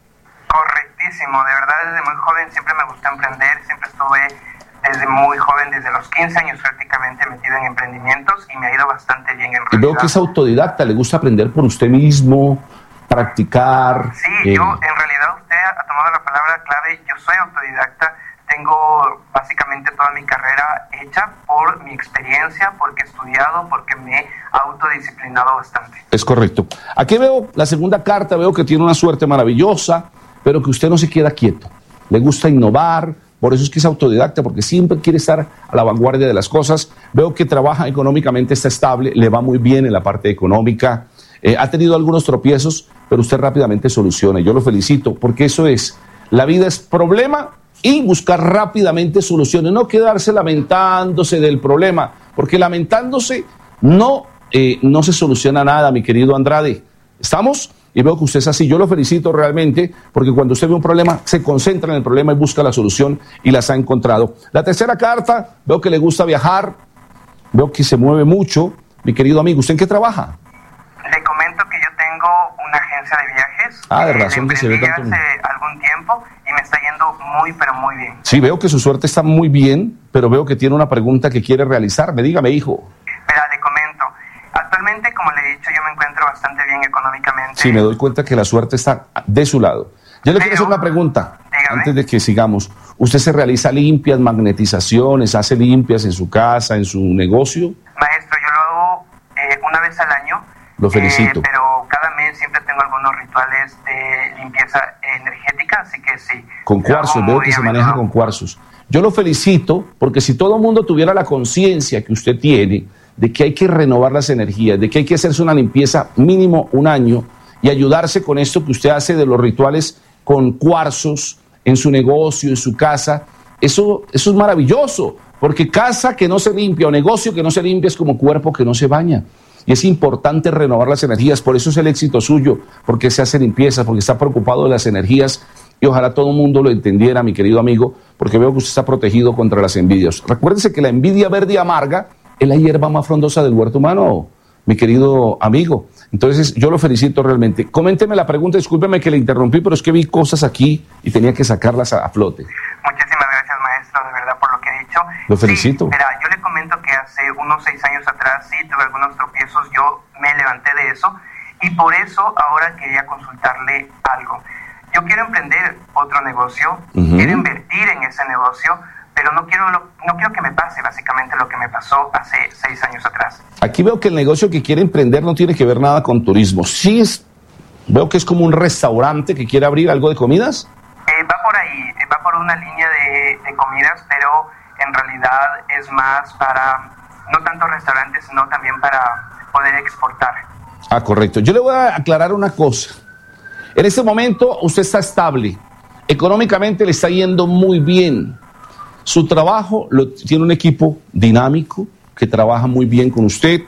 Correctísimo, de verdad desde muy joven siempre me gustó emprender, siempre estuve desde muy joven, desde los quince años prácticamente metido en emprendimientos y me ha ido bastante bien en realidad. Y veo que es autodidacta, le gusta aprender por usted mismo, practicar. Sí, eh... yo en realidad usted ha tomado la palabra clave, yo soy autodidacta, tengo básicamente toda mi carrera hecha por mi experiencia, porque he estudiado, porque me he autodisciplinado bastante. Es correcto. Aquí veo la segunda carta, veo que tiene una suerte maravillosa, pero que usted no se queda quieto. Le gusta innovar, por eso es que es autodidacta, porque siempre quiere estar a la vanguardia de las cosas. Veo que trabaja económicamente, está estable, le va muy bien en la parte económica. Eh, ha tenido algunos tropiezos, pero usted rápidamente soluciona. Yo lo felicito, porque eso es, la vida es problema y buscar rápidamente soluciones, no quedarse lamentándose del problema, porque lamentándose no, eh, no se soluciona nada, mi querido Andrade. ¿Estamos? Y veo que usted es así. Yo lo felicito realmente, porque cuando usted ve un problema, se concentra en el problema y busca la solución y las ha encontrado. La tercera carta, veo que le gusta viajar, veo que se mueve mucho. Mi querido amigo, ¿usted en qué trabaja? Le comento que yo tengo una agencia de viajes. Ah, de razón que se ve tanto. Hace algún tiempo y me está yendo muy, pero muy bien. Sí, veo que su suerte está muy bien, pero veo que tiene una pregunta que quiere realizarme. Dígame, hijo. Espera, le comento. Actualmente, como le he dicho, yo me encuentro bastante bien económicamente. Sí, me doy cuenta que la suerte está de su lado. Yo le pero, quiero hacer una pregunta, dígame. Antes de que sigamos. ¿Usted se realiza limpias, magnetizaciones, hace limpias en su casa, en su negocio? Maestro, yo lo hago eh, una vez al año. Lo felicito. Eh, pero cada mes siempre tengo algunos rituales de limpieza energética, así que sí. Con cuarzos, veo que se maneja con cuarzos. Yo lo felicito porque si todo el mundo tuviera la conciencia que usted tiene de que hay que renovar las energías, de que hay que hacerse una limpieza mínimo un año y ayudarse con esto que usted hace de los rituales con cuarzos en su negocio, en su casa, eso, eso es maravilloso, porque casa que no se limpia o negocio que no se limpia es como cuerpo que no se baña. Y es importante renovar las energías, por eso es el éxito suyo, porque se hace limpieza, porque está preocupado de las energías y ojalá todo el mundo lo entendiera, mi querido amigo, porque veo que usted está protegido contra las envidias. Recuérdese que la envidia verde y amarga es la hierba más frondosa del huerto humano, mi querido amigo. Entonces yo lo felicito realmente. Coménteme la pregunta, discúlpeme que le interrumpí, pero es que vi cosas aquí y tenía que sacarlas a, a flote. Muchísimas gracias, maestro, de verdad, por lo que he dicho. Lo felicito. Sí, mira, yo le comento que hace unos seis años atrás sí tuve algunos tropiezos, yo me levanté de eso y por eso ahora quería consultarle algo. Yo quiero emprender otro negocio, uh-huh. quiero invertir en ese negocio, pero no quiero, no quiero que me pase básicamente lo que me pasó hace seis años atrás. Aquí veo que el negocio que quiere emprender no tiene que ver nada con turismo. Sí, es, veo que es como un restaurante que quiere abrir algo de comidas. Eh, va por ahí, va por una línea de, de comidas, pero en realidad es más para, no tanto restaurantes, sino también para poder exportar. Ah, correcto. Yo le voy a aclarar una cosa. En este momento usted está estable, económicamente le está yendo muy bien. Su trabajo lo, tiene un equipo dinámico que trabaja muy bien con usted.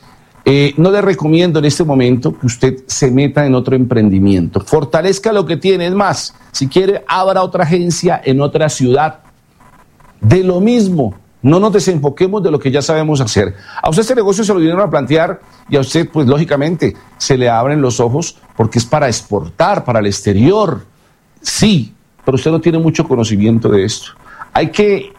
Eh, no le recomiendo en este momento que usted se meta en otro emprendimiento. Fortalezca lo que tiene. Es más, si quiere, abra otra agencia en otra ciudad. De lo mismo, no nos desenfoquemos de lo que ya sabemos hacer. A usted este negocio se lo vinieron a plantear y a usted, pues lógicamente, se le abren los ojos porque es para exportar, para el exterior. Sí, pero usted no tiene mucho conocimiento de esto. Hay que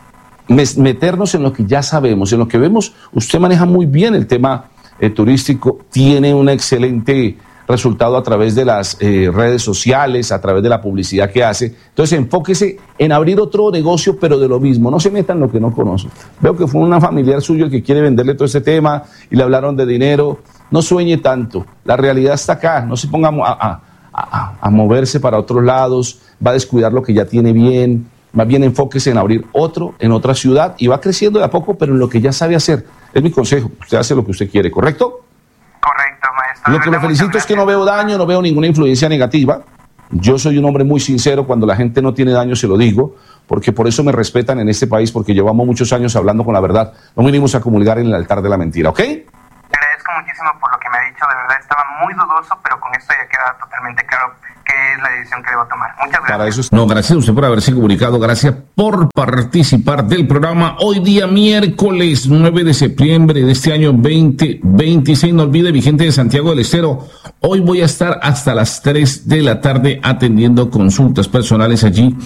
meternos en lo que ya sabemos, en lo que vemos. Usted maneja muy bien el tema eh, turístico, tiene un excelente resultado a través de las eh, redes sociales, a través de la publicidad que hace. Entonces enfóquese en abrir otro negocio, pero de lo mismo, no se meta en lo que no conoce. Veo que fue una familiar suyo el que quiere venderle todo este tema y le hablaron de dinero. No sueñe tanto, la realidad está acá, no se ponga a, a, a, a moverse para otros lados, va a descuidar lo que ya tiene bien. Más bien enfóquese en abrir otro en otra ciudad y va creciendo de a poco, pero en lo que ya sabe hacer. Es mi consejo. Usted hace lo que usted quiere, ¿correcto? Correcto, maestro. Lo que lo felicito es que no veo daño, no veo ninguna influencia negativa. Yo soy un hombre muy sincero, cuando la gente no tiene daño se lo digo, porque por eso me respetan en este país, porque llevamos muchos años hablando con la verdad. No vinimos a comulgar en el altar de la mentira, ¿ok? Agradezco muchísimo por lo que me ha dicho, de verdad estaba muy dudoso, pero con esto ya queda totalmente claro qué es la decisión que debo tomar. Muchas gracias. Para eso es... No, gracias a usted por haberse comunicado, gracias por participar del programa. Hoy día miércoles nueve de septiembre de este año veinte veintiséis, no olvide, mi gente de Santiago del Estero, hoy voy a estar hasta las tres de la tarde atendiendo consultas personales allí